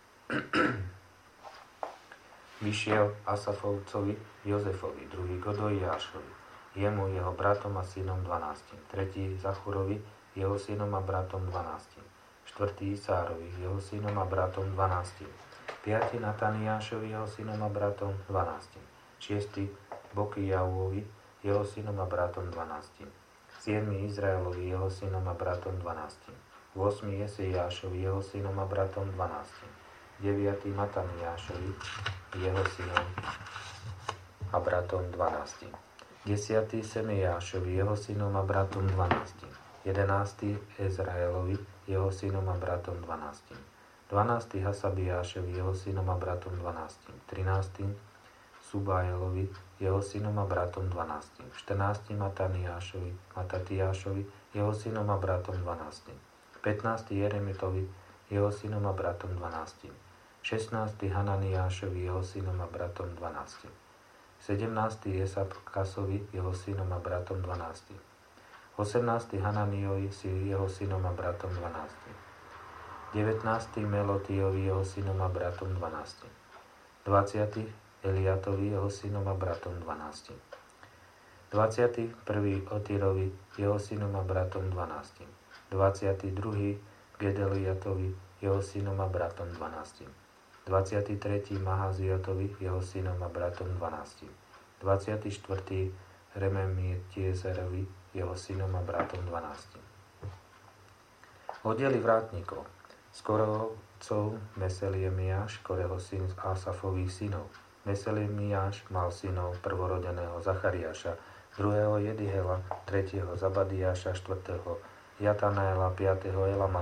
vyšiel Asafovcovi Jozefovi, druhý Godoliášovi, jemu jeho bratom a synom dvanástim, tretí Zachurovi, jeho synom a bratom dvanástim, štvrtý Isárovi, jeho synom a bratom dvanástim, piaty Nataniášovi, jeho synom a bratom dvanástim, šiesty Bokijauovi, jeho synom a bratom dvanástim, siedmy Izraelovi, jeho synom a bratom dvanástim, osmy Jeseiášovi, jeho synom a bratom dvanástim, deviaty Mataniášovi, jeho synom a bratom dvanástim, desiaty Semeiášovi, jeho synom a bratom dvanástim, jedenásty Ezraelovi, jeho synom a bratom dvanástim, dvanásty Hasabiášovi, jeho synom a bratom dvanástim, trinásty Subaelovi, jeho synom a bratom dvanástim, štrnásty Mataniášovi, Matatiášovi, jeho synom a bratom dvanástim, pätnásty Jeremitovi, jeho synom a bratom dvanástim, šestnásty Hananiášovi, jeho synom a bratom dvanástim, sedemnásty Jesabkasovi, jeho synom a bratom dvanástim, osemnásty Hananiovi, jeho synom a bratom dvanástim, devätnásty Melotiovi, jeho synom a bratom dvanástim, dvadsiaty Eliatovi, jeho synom a bratom dvanástim, dvadsiaty prvý Otirovi, jeho synom a bratom dvanástim, dvadsiaty druhý Gedeliatovi, jeho synom a bratom dvanástim, dvadsiaty tretí Mahaziotovi, jeho synom a bratom dvanástim, dvadsiaty štvrtý Rememietiezerovi, jeho synom a bratom dvanástim. Oddiely vrátnikov. Z Korehovcov Meseliemiáš, Koreho syn z Asafových synov. Meseliemiáš mal synov prvorodeného Zachariáša, druhého Jedihela, tretieho Zabadiáša, štvrtého Jatanéla, piatého Elama,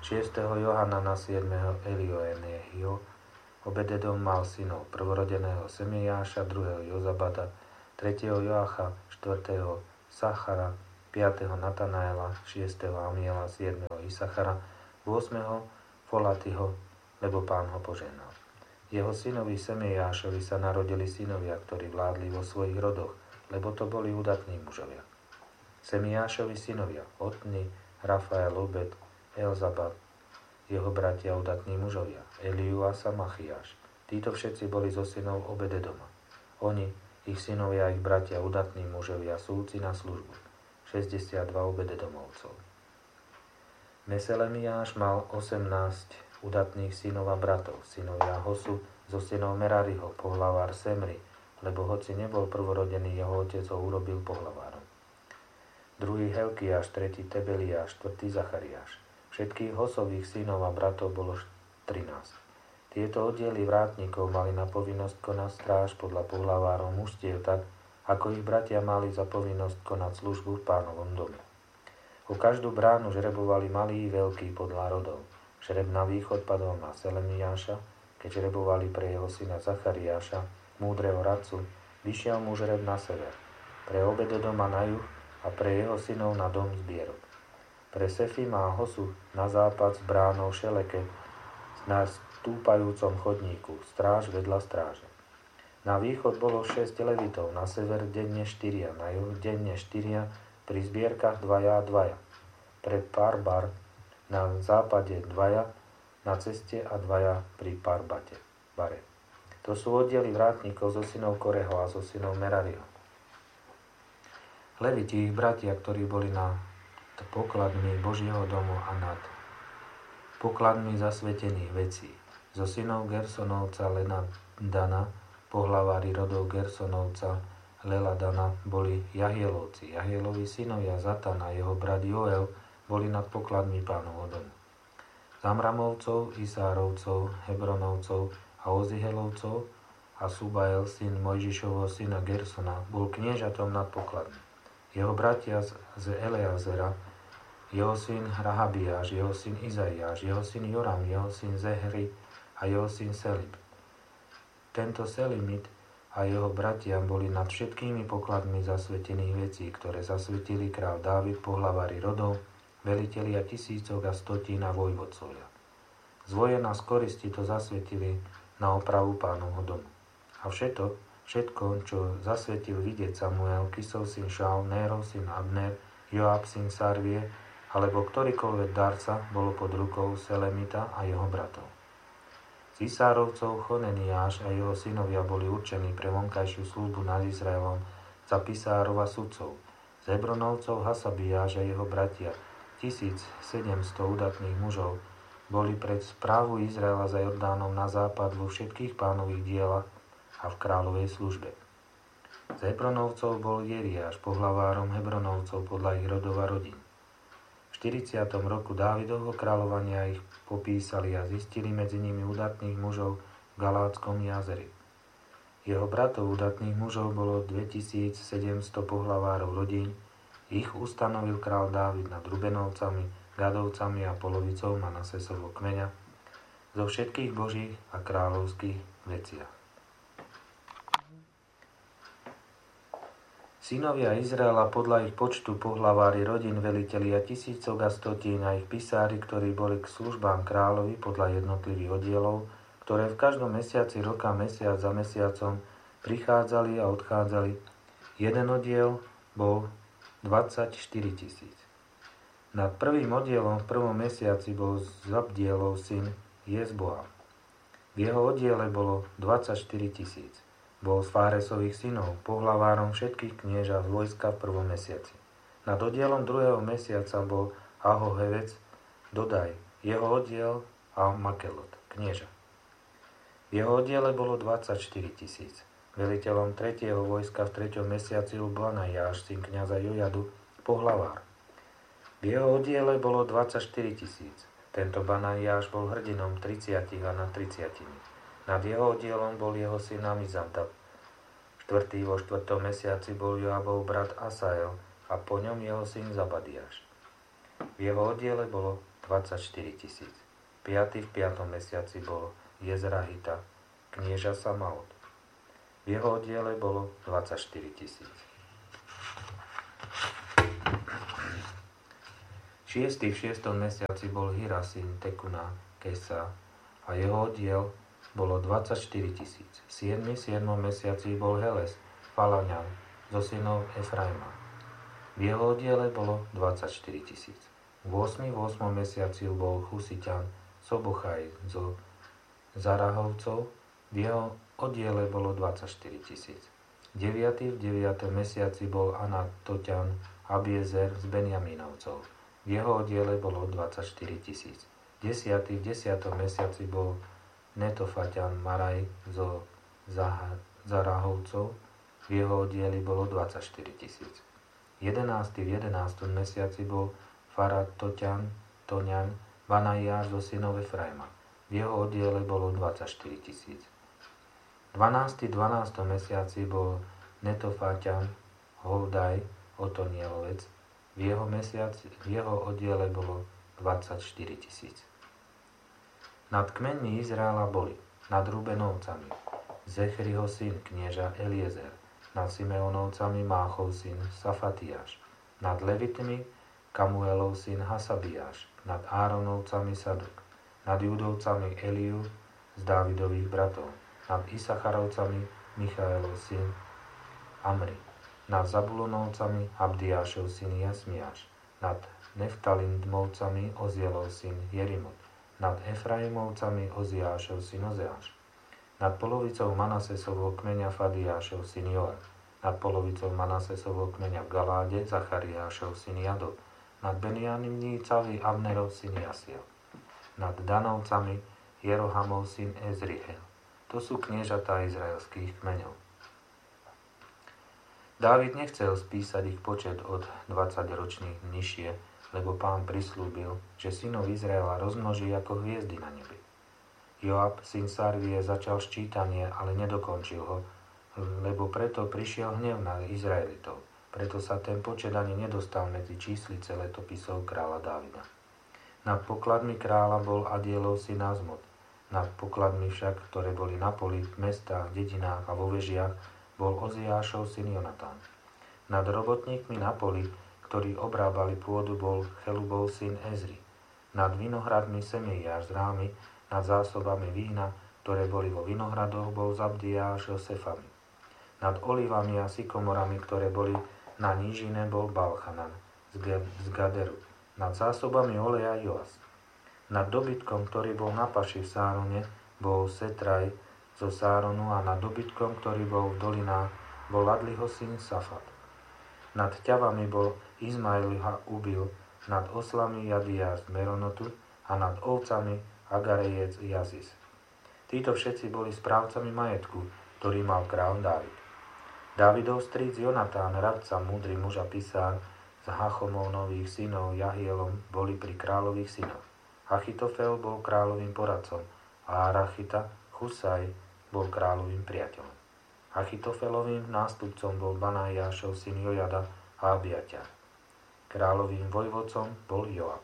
šiesteho Johanana, siedmeho Elioenehio. Obededom mal synov prvorodeného Semeiáša, druhého Jozabada, tretieho Joacha, štvrtého Sachara, piateho Natanaela, šiesteho Amiela, siedmeho Isachara, ôsmeho Folatiho, lebo Pán ho požehnal. Jeho synovi Semeiášovi sa narodili synovia, ktorí vládli vo svojich rodoch, lebo to boli udatní mužovia. Semeiášovi synovia Otni, Rafael, Obed, Elzabad, jeho bratia udatní mužovia, Eliu a Samachiáš. Títo všetci boli zo synov Obededoma. Oni, ich synovia a ich bratia udatní mužovia, súci na službu. šesťdesiatdva Obededomovcov. Meselemiáš mal osemnásť udatných synov a bratov, synovia Hosu, zo synov Merariho, pohlavár Semri, lebo hoci nebol prvorodený, jeho otec ho urobil pohlavárom. Druhý Helkiáš, tretí Tebeliáš, štvrtý Zachariáš. Všetkých Hosových synov a bratov bolo trinásť. Tieto oddiely vrátnikov mali na povinnosť konať stráž podľa pohlavárov mužstiev tak, ako ich bratia mali za povinnosť konať službu v Pánovom dome. O každú bránu žrebovali malí i veľkí podľa rodov. Žreb na východ padol na Selemiáša, keď žrebovali pre jeho syna Zachariáša, múdreho radcu, vyšiel mu žreb na sever, pre Obededoma na juh a pre jeho synov na dom zbierok. Pre Sefima a Hosu na západ s bránou Šeleke na stúpajúcom chodníku, stráž vedľa stráže. Na východ bolo šesť levitov, na sever denne štyria, na juh denne štyria, pri zbierkach dvaja a dvaja. Pre Parbar na západe dvaja, na ceste a dvaja pri Parbate, bare. To sú oddiely vrátnikov zo synov Koreho a zo synov Merariho. Leviti, ich bratia, ktorí boli na pokladmi Božieho domu a nad pokladmi zasvetených vecí. Zo synov Gersonovca Lenadana, pohlavári rodov Gersonovca Leladana, boli Jahielovci. Jahielovi synovia Zatan a jeho brat Joel boli nad pokladmi Pánovho domu. Zamramovcov, Isárovcov, Hebronovcov a Ozihelovcov a Subael, syn Mojžišovho syna Gersona, bol kniežatom nad pokladmi. Jeho bratia z Eleazera, jeho syn Rahabiáš, jeho syn Izaiáš, jeho syn Joram, jeho syn Zehri a jeho syn Selib. Tento Selimit a jeho bratia boli nad všetkými pokladmi zasvetených vecí, ktoré zasvetili král Dávid, pohlavári rodov, velitelia tisícok a stotín a vojvodcovia. Zvoje na skoristi to zasvetili na opravu Pánovho domu. A všetko, všetko, čo zasvetil vidieť Samuel, Kisov syn Šaul, Nérov syn Abner, Joab syn Sarvie, alebo ktorýkoľvek darca, bolo pod rukou Selemita a jeho bratov. Z Isárovcov Choneniáš a jeho synovia boli určení pre vonkajšiu službu nad Izraelom za pisárov a sudcov. Z Hebronovcov Hasabiáš a jeho bratia, tisícsedemsto udatných mužov, boli pred správu Izraela za Jordánom na západ vo všetkých Pánových dielach a v kráľovej službe. Z Hebronovcov bol Jeriáš, pohlavárom Hebronovcov podľa ich rodov a rodín. V štyridsiatom roku Dávidovho kráľovania ich popísali a zistili medzi nimi udatných mužov v Galátskom jazeri. Jeho bratov udatných mužov bolo dvetisícsedemsto pohlavárov rodín, ich ustanovil král Dávid nad Rubenovcami, Gadovcami a polovicou Manasesovho kmeňa zo všetkých božích a kráľovských veciach. Synovia Izraela podľa ich počtu pohlavári rodín, velitelia tisícok a stotín a ich pisári, ktorí boli k službám kráľovi podľa jednotlivých oddielov, ktoré v každom mesiaci roka, mesiac za mesiacom prichádzali a odchádzali. Jeden oddiel bol dvadsaťštyri tisíc. Nad prvým oddielom v prvom mesiaci bol Zabdielov syn Jezboam. V jeho oddiele bolo dvadsaťštyri tisíc. Bol z Fáresových synov, pohlavárom všetkých knieža z vojska v prvom mesiaci. Nad oddielom druhého mesiaca bol Ahohevec, Dodaj, jeho oddiel a Makelot, knieža. V jeho oddiele bolo dvadsaťštyri tisíc. Veliteľom tretieho vojska v treťom mesiaci bol Banajáš, syn kňaza Jojadu, pohlavár. V jeho oddiele bolo dvadsaťštyri tisíc. Tento Banajáš bol hrdinom tridsiatich a nad tridsiatimi. Nad jeho oddielom bol jeho syn Amizadab. Štvrtý vo štvrtom mesiaci bol Joabov brat Asael a po ňom jeho syn Zabadiáš. V jeho oddiele bolo dvadsaťštyri tisíc. Piatý v piatom mesiaci bol Jezrahita, knieža Samaot. V jeho oddiele bolo dvadsaťštyri tisíc. Šiestý v šiestom mesiaci bol Hira, syn Tekuna, Kesa, a jeho oddiel bolo dvadsaťštyri tisíc. Siedmy v siedmom mesiaci bol Heles, Falaňan, zo synov Efraima. V jeho oddiele bolo dvadsaťštyri tisíc. V ôsmom v ôsmom mesiaci bol Chusiťan, Sobochaj, zo Zarahovcov. V jeho oddiele bolo dvadsaťštyri tisíc. Deviatý v deviatom mesiaci bol Anatoťan, Abiezer z Benjamínovcov. V jeho oddiele bolo dvadsaťštyri tisíc. Desiatý v desiatom mesiaci bol Netofaťan Maraj zo Zarahovcov. V jeho oddieli bolo dvadsaťštyri tisíc. Jedenásty v jedenástom mesiaci bol Faratoťan Toňan Vanajáš zo synov Efraima. V jeho oddiele bolo dvadsaťštyri tisíc. dvanásty v dvanástom mesiaci bol Netofaťan Holdaj Otonielovec. V jeho, mesiaci, v jeho oddiele bolo dvadsaťštyri tisíc. Nad kmeňmi Izraela boli nad Rubenovcami Zechriho syn knieža Eliezer, nad Simeonovcami Máchov syn Safatiáš, nad Levitmi Kamuelov syn Hasabiáš, nad Áronovcami Sadok, nad Judovcami Eliu z Dávidových bratov, nad Isacharovcami Michaelov syn Amri, nad Zabulonovcami Abdiášov syn Jasmiáš, nad Neftalindmovcami Ozielov syn Jerimot, nad Efraimovcami Oziášov syn Ozeáš, nad polovicou Manasesovho kmeňa Fadiášov syn Joab, nad polovicou Manasesovho kmeňa v Galáde Zachariášov syn Jadov, nad Benjamínovcami Abnerov syn Jasiel, nad Danovcami Jerohamov syn Ezriel. To sú kniežatá izraelských kmeňov. Dávid nechcel spísať ich počet od dvadsať ročných nižšie, lebo Pán prislúbil, že synov Izraela rozmnoží ako hviezdy na nebi. Joab, syn Sarvie, začal ščítanie, ale nedokončil ho, lebo preto prišiel hnev na Izraelitov. Preto sa ten počet ani nedostal medzi číslice letopisov kráľa Dávida. Nad pokladmi kráľa bol Adielov syn Azmot. Nad pokladmi však, ktoré boli na poli, v mestách, dedinách a vo vežiach, bol Oziášov syn Jonatán. Nad robotníkmi na poli, ktorí obrábali pôdu, bol Chelubov syn Ezri. Nad vinohradmi Semeiáš z Rámy, nad zásobami vína, ktoré boli vo vinohradoch, bol Zabdiáš Josefami. Nad olivami a sykomorami, ktoré boli na nížine, bol Balchanan z Gaderu. Nad zásobami oleja Joas. Nad dobytkom, ktorý bol na paši v Sárone, bol Setraj zo Sáronu, a nad dobytkom, ktorý bol v dolinách, bol Ladliho syn Safat. Nad ťavami bol Izmailiha Ubil, nad oslami Jadiáš z Meronotu a nad ovcami Agarejec Jazis. Títo všetci boli správcami majetku, ktorý mal kráľ Dávid. Dávidov strýc Jonatán, radca, múdry muž a pisár, z Hachomovnových synov Jahielom boli pri kráľových synoch. Achitofel bol kráľovým poradcom a Arachita, Chusaj, bol kráľovým priateľom. Achitofelovým nástupcom bol Banajášov syn Jojada a Abiaťar. Kráľovým vojvodcom bol Joab.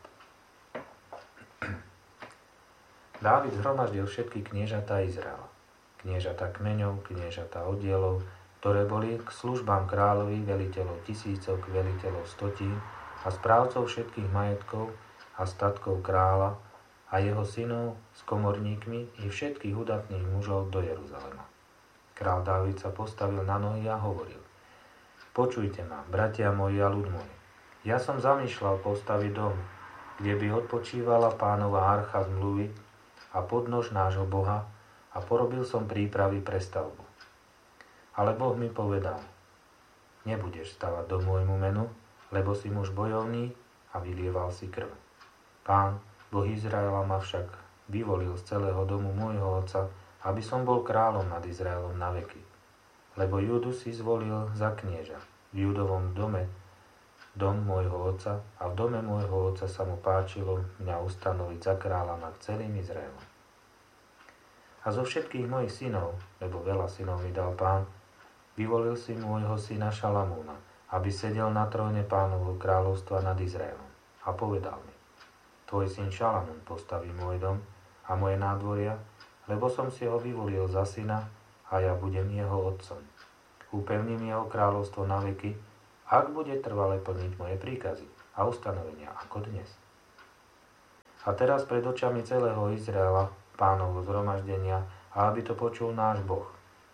Dávid zhromaždil všetky kniežatá Izraela. Kniežatá kmeňov, kniežatá oddielov, ktoré boli k službám kráľovi, veliteľov tisícok, veliteľov stotín a správcov všetkých majetkov a statkov kráľa a jeho synov s komorníkmi i všetkých udatných mužov do Jeruzalema. Král Dávid sa postavil na nohy a hovoril: Počujte ma, bratia moji a ľud môj. Ja som zamýšľal postaviť dom, kde by odpočívala Pánova archa zmluvy a podnož nášho Boha, a porobil som prípravy pre stavbu. Ale Boh mi povedal: Nebudeš stavať dom môjmu menu, lebo si muž bojovný a vylieval si krv. Pán, Boh Izraela, ma však vyvolil z celého domu môjho otca, aby som bol kráľom nad Izraelom na veky. Lebo Júdu si zvolil za knieža. V Júdovom dome dom môjho otca a v dome môjho otca sa mu páčilo mňa ustanoviť za kráľa nad celým Izraelom. A zo všetkých mojich synov, lebo veľa synov mi dal Pán, vyvolil si môjho syna Šalamúna, aby sedel na tróne Pánovho kráľovstva nad Izraelom. A povedal mi: tvoj syn Šalamún postaví môj dom a moje nádvoria, lebo som si ho vyvolil za syna a ja budem jeho otcom. Upevním jeho kráľovstvo na veky, ak bude trvale plniť moje príkazy a ustanovenia ako dnes. A teraz pred očami celého Izraela, Pánovho zhromaždenia, a aby to počul náš Boh.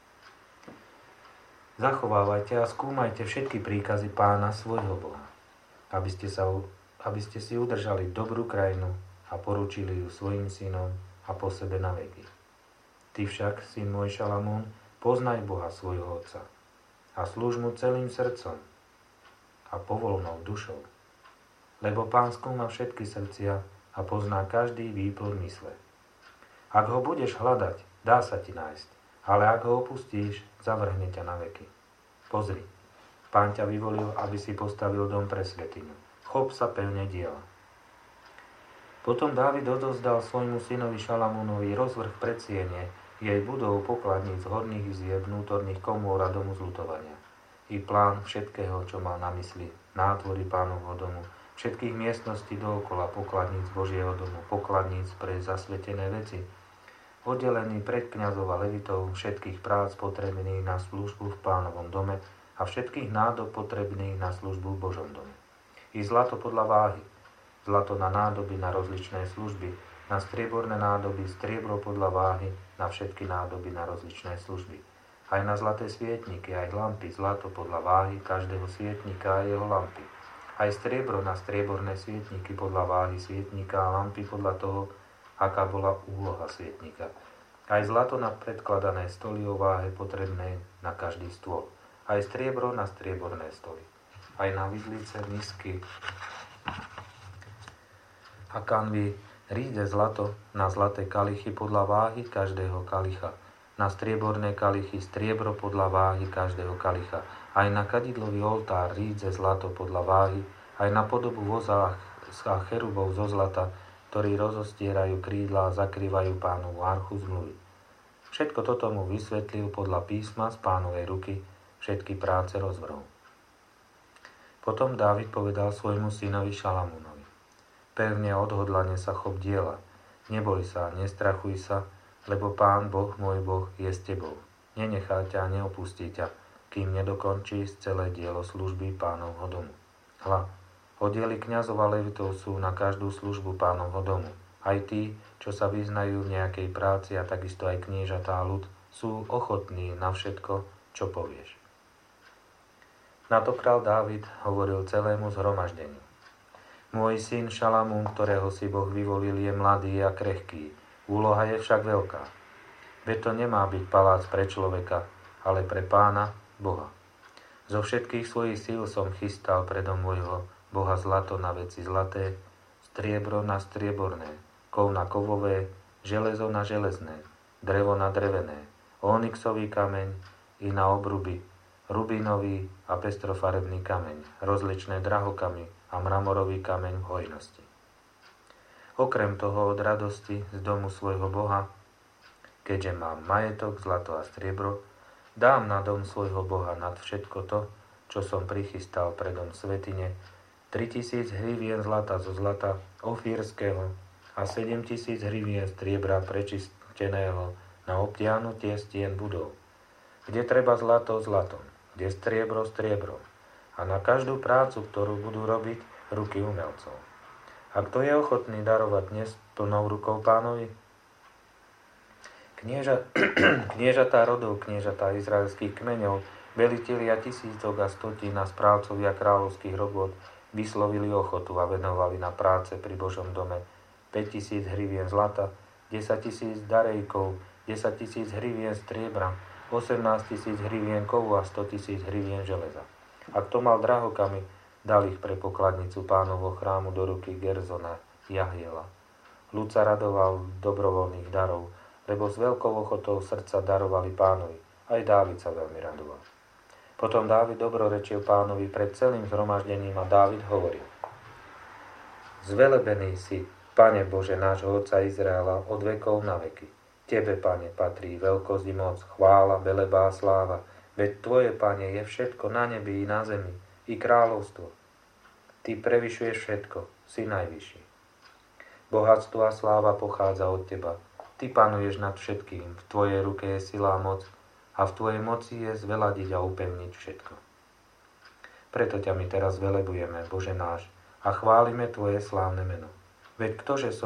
Zachovávajte a skúmajte všetky príkazy Pána svojho Boha, aby ste, sa, aby ste si udržali dobrú krajinu a poručili ju svojim synom a po sebe na veky. Ty však, syn môj Šalamún, poznaj Boha svojho otca a slúž mu celým srdcom a povolnou dušou. Lebo Pán skúma všetky srdcia a pozná každý výplod mysle. Ak ho budeš hľadať, dá sa ti nájsť, ale ak ho opustíš, zavrhne ťa na veky. Pozri, Pán ťa vyvolil, aby si postavil dom pre svätyňu. Chop sa pevne diela. Potom Dávid odozdal svojmu synovi Šalamúnovi rozvrh predsiene, jej budov, pokladníc, horných izieb, vnútorných komôr a domu zľutovania. I plán všetkého, čo mal na mysli, nátvory Pánovho domu, všetkých miestností dookola, pokladníc Božieho domu, pokladníc pre zasvetené veci, oddelený pred kňazov a levitov, všetkých prác potrebných na službu v Pánovom dome a všetkých nádob potrebných na službu v Božom dome. I zlato podľa váhy, zlato na nádoby na rozličné služby, na strieborné nádoby, striebro podľa váhy, na všetky nádoby na rozličné služby. Aj na zlaté svietniky, aj lampy, zlato podľa váhy každého svietnika a jeho lampy. Aj striebro na strieborné svietniky podľa váhy svietnika a lampy podľa toho, aká bola úloha svietnika. Aj zlato na predkladané stoly o váhe potrebné na každý stôl. Aj striebro na strieborné stoly. Aj na vidlice, misky a kanvy, ríde zlato na zlaté kalichy podľa váhy každého kalicha. Na strieborné kalichy striebro podľa váhy každého kalicha. Aj na kadidlový oltár rídze zlato podľa váhy, aj na podobu voza a cherubov zo zlata, ktorí rozostierajú krídla a zakrývajú Pánovu archu zmluvy. Všetko toto mu vysvetlil podľa písma z Pánovej ruky, všetky práce rozvrhol. Potom Dávid povedal svojmu synovi Šalamúnovi: Pevne odhodlane sa chop diela, neboj sa, nestrachuj sa, lebo Pán Boh, môj Boh, je s tebou. Nenechá ťa a neopustí ťa, kým nedokončíš celé dielo služby Pánovho domu. Hľa, oddiely kňazov a levitov sú na každú službu Pánovho domu. Aj tí, čo sa vyznajú v nejakej práci, a takisto aj kniežatá a ľud, sú ochotní na všetko, čo povieš. Na to král Dávid hovoril celému zhromaždeniu: Môj syn Šalamún, ktorého si Boh vyvolil, je mladý a krehký. Úloha je však veľká. Veď to nemá byť palác pre človeka, ale pre Pána, Boha. Zo všetkých svojich síl som chystal predom môjho Boha zlato na veci zlaté, striebro na strieborné, kov na kovové, železo na železné, drevo na drevené, onyxový kameň i na obruby, rubínový a pestrofarebný kameň, rozličné drahokamy a mramorový kameň v hojnosti. Okrem toho od radosti z domu svojho Boha, keďže mám majetok, zlato a striebro, dám na dom svojho Boha nad všetko to, čo som prichystal pre dom svätyne, tritisíc hrivien zlata zo zlata ofírskeho a sedem tisíc hrivien striebra prečisteného na obtiahnutie stien budov, kde treba zlato zlatom, kde striebro striebrom, a na každú prácu, ktorú budú robiť ruky umelcov. A kto je ochotný darovať dnes plnou rukou Pánovi? Knieža, kniežatá rodov, kniežatá izraelských kmeňov, velitelia tisícok a stotín a správcovia kráľovských robôt vyslovili ochotu a venovali na práce pri Božom dome päťtisíc hrivien zlata, desaťtisíc darejkov, desaťtisíc hrivien striebra, osemnásť tisíc hrivien kovu a sto tisíc hrivien železa. A kto mal drahokamy, dal ich pre pokladnicu Pánovho chrámu do ruky Gerzona Jahjela. Ľud sa radoval dobrovoľných darov, lebo s veľkou ochotou srdca darovali Pánovi. Aj Dávid sa veľmi radoval. Potom Dávid dobrorečil Pánovi pred celým zhromaždením a Dávid hovoril: Zvelebený si, Pane Bože nášho Otca Izraela, od vekov na veky. Tebe, Pane, patrí veľkosť i moc, chvála, veleba a sláva. Veď Tvoje, Pane, je všetko na nebi i na zemi, i kráľovstvo. Ty prevyšuješ všetko, si najvyšší. Bohatstvo a sláva pochádza od Teba. Ty panuješ nad všetkým, v Tvojej ruke je sila a moc a v Tvojej moci je zveladiť a upevniť všetko. Preto ťa my teraz velebujeme, Bože náš, a chválime Tvoje slávne meno. Veď ktože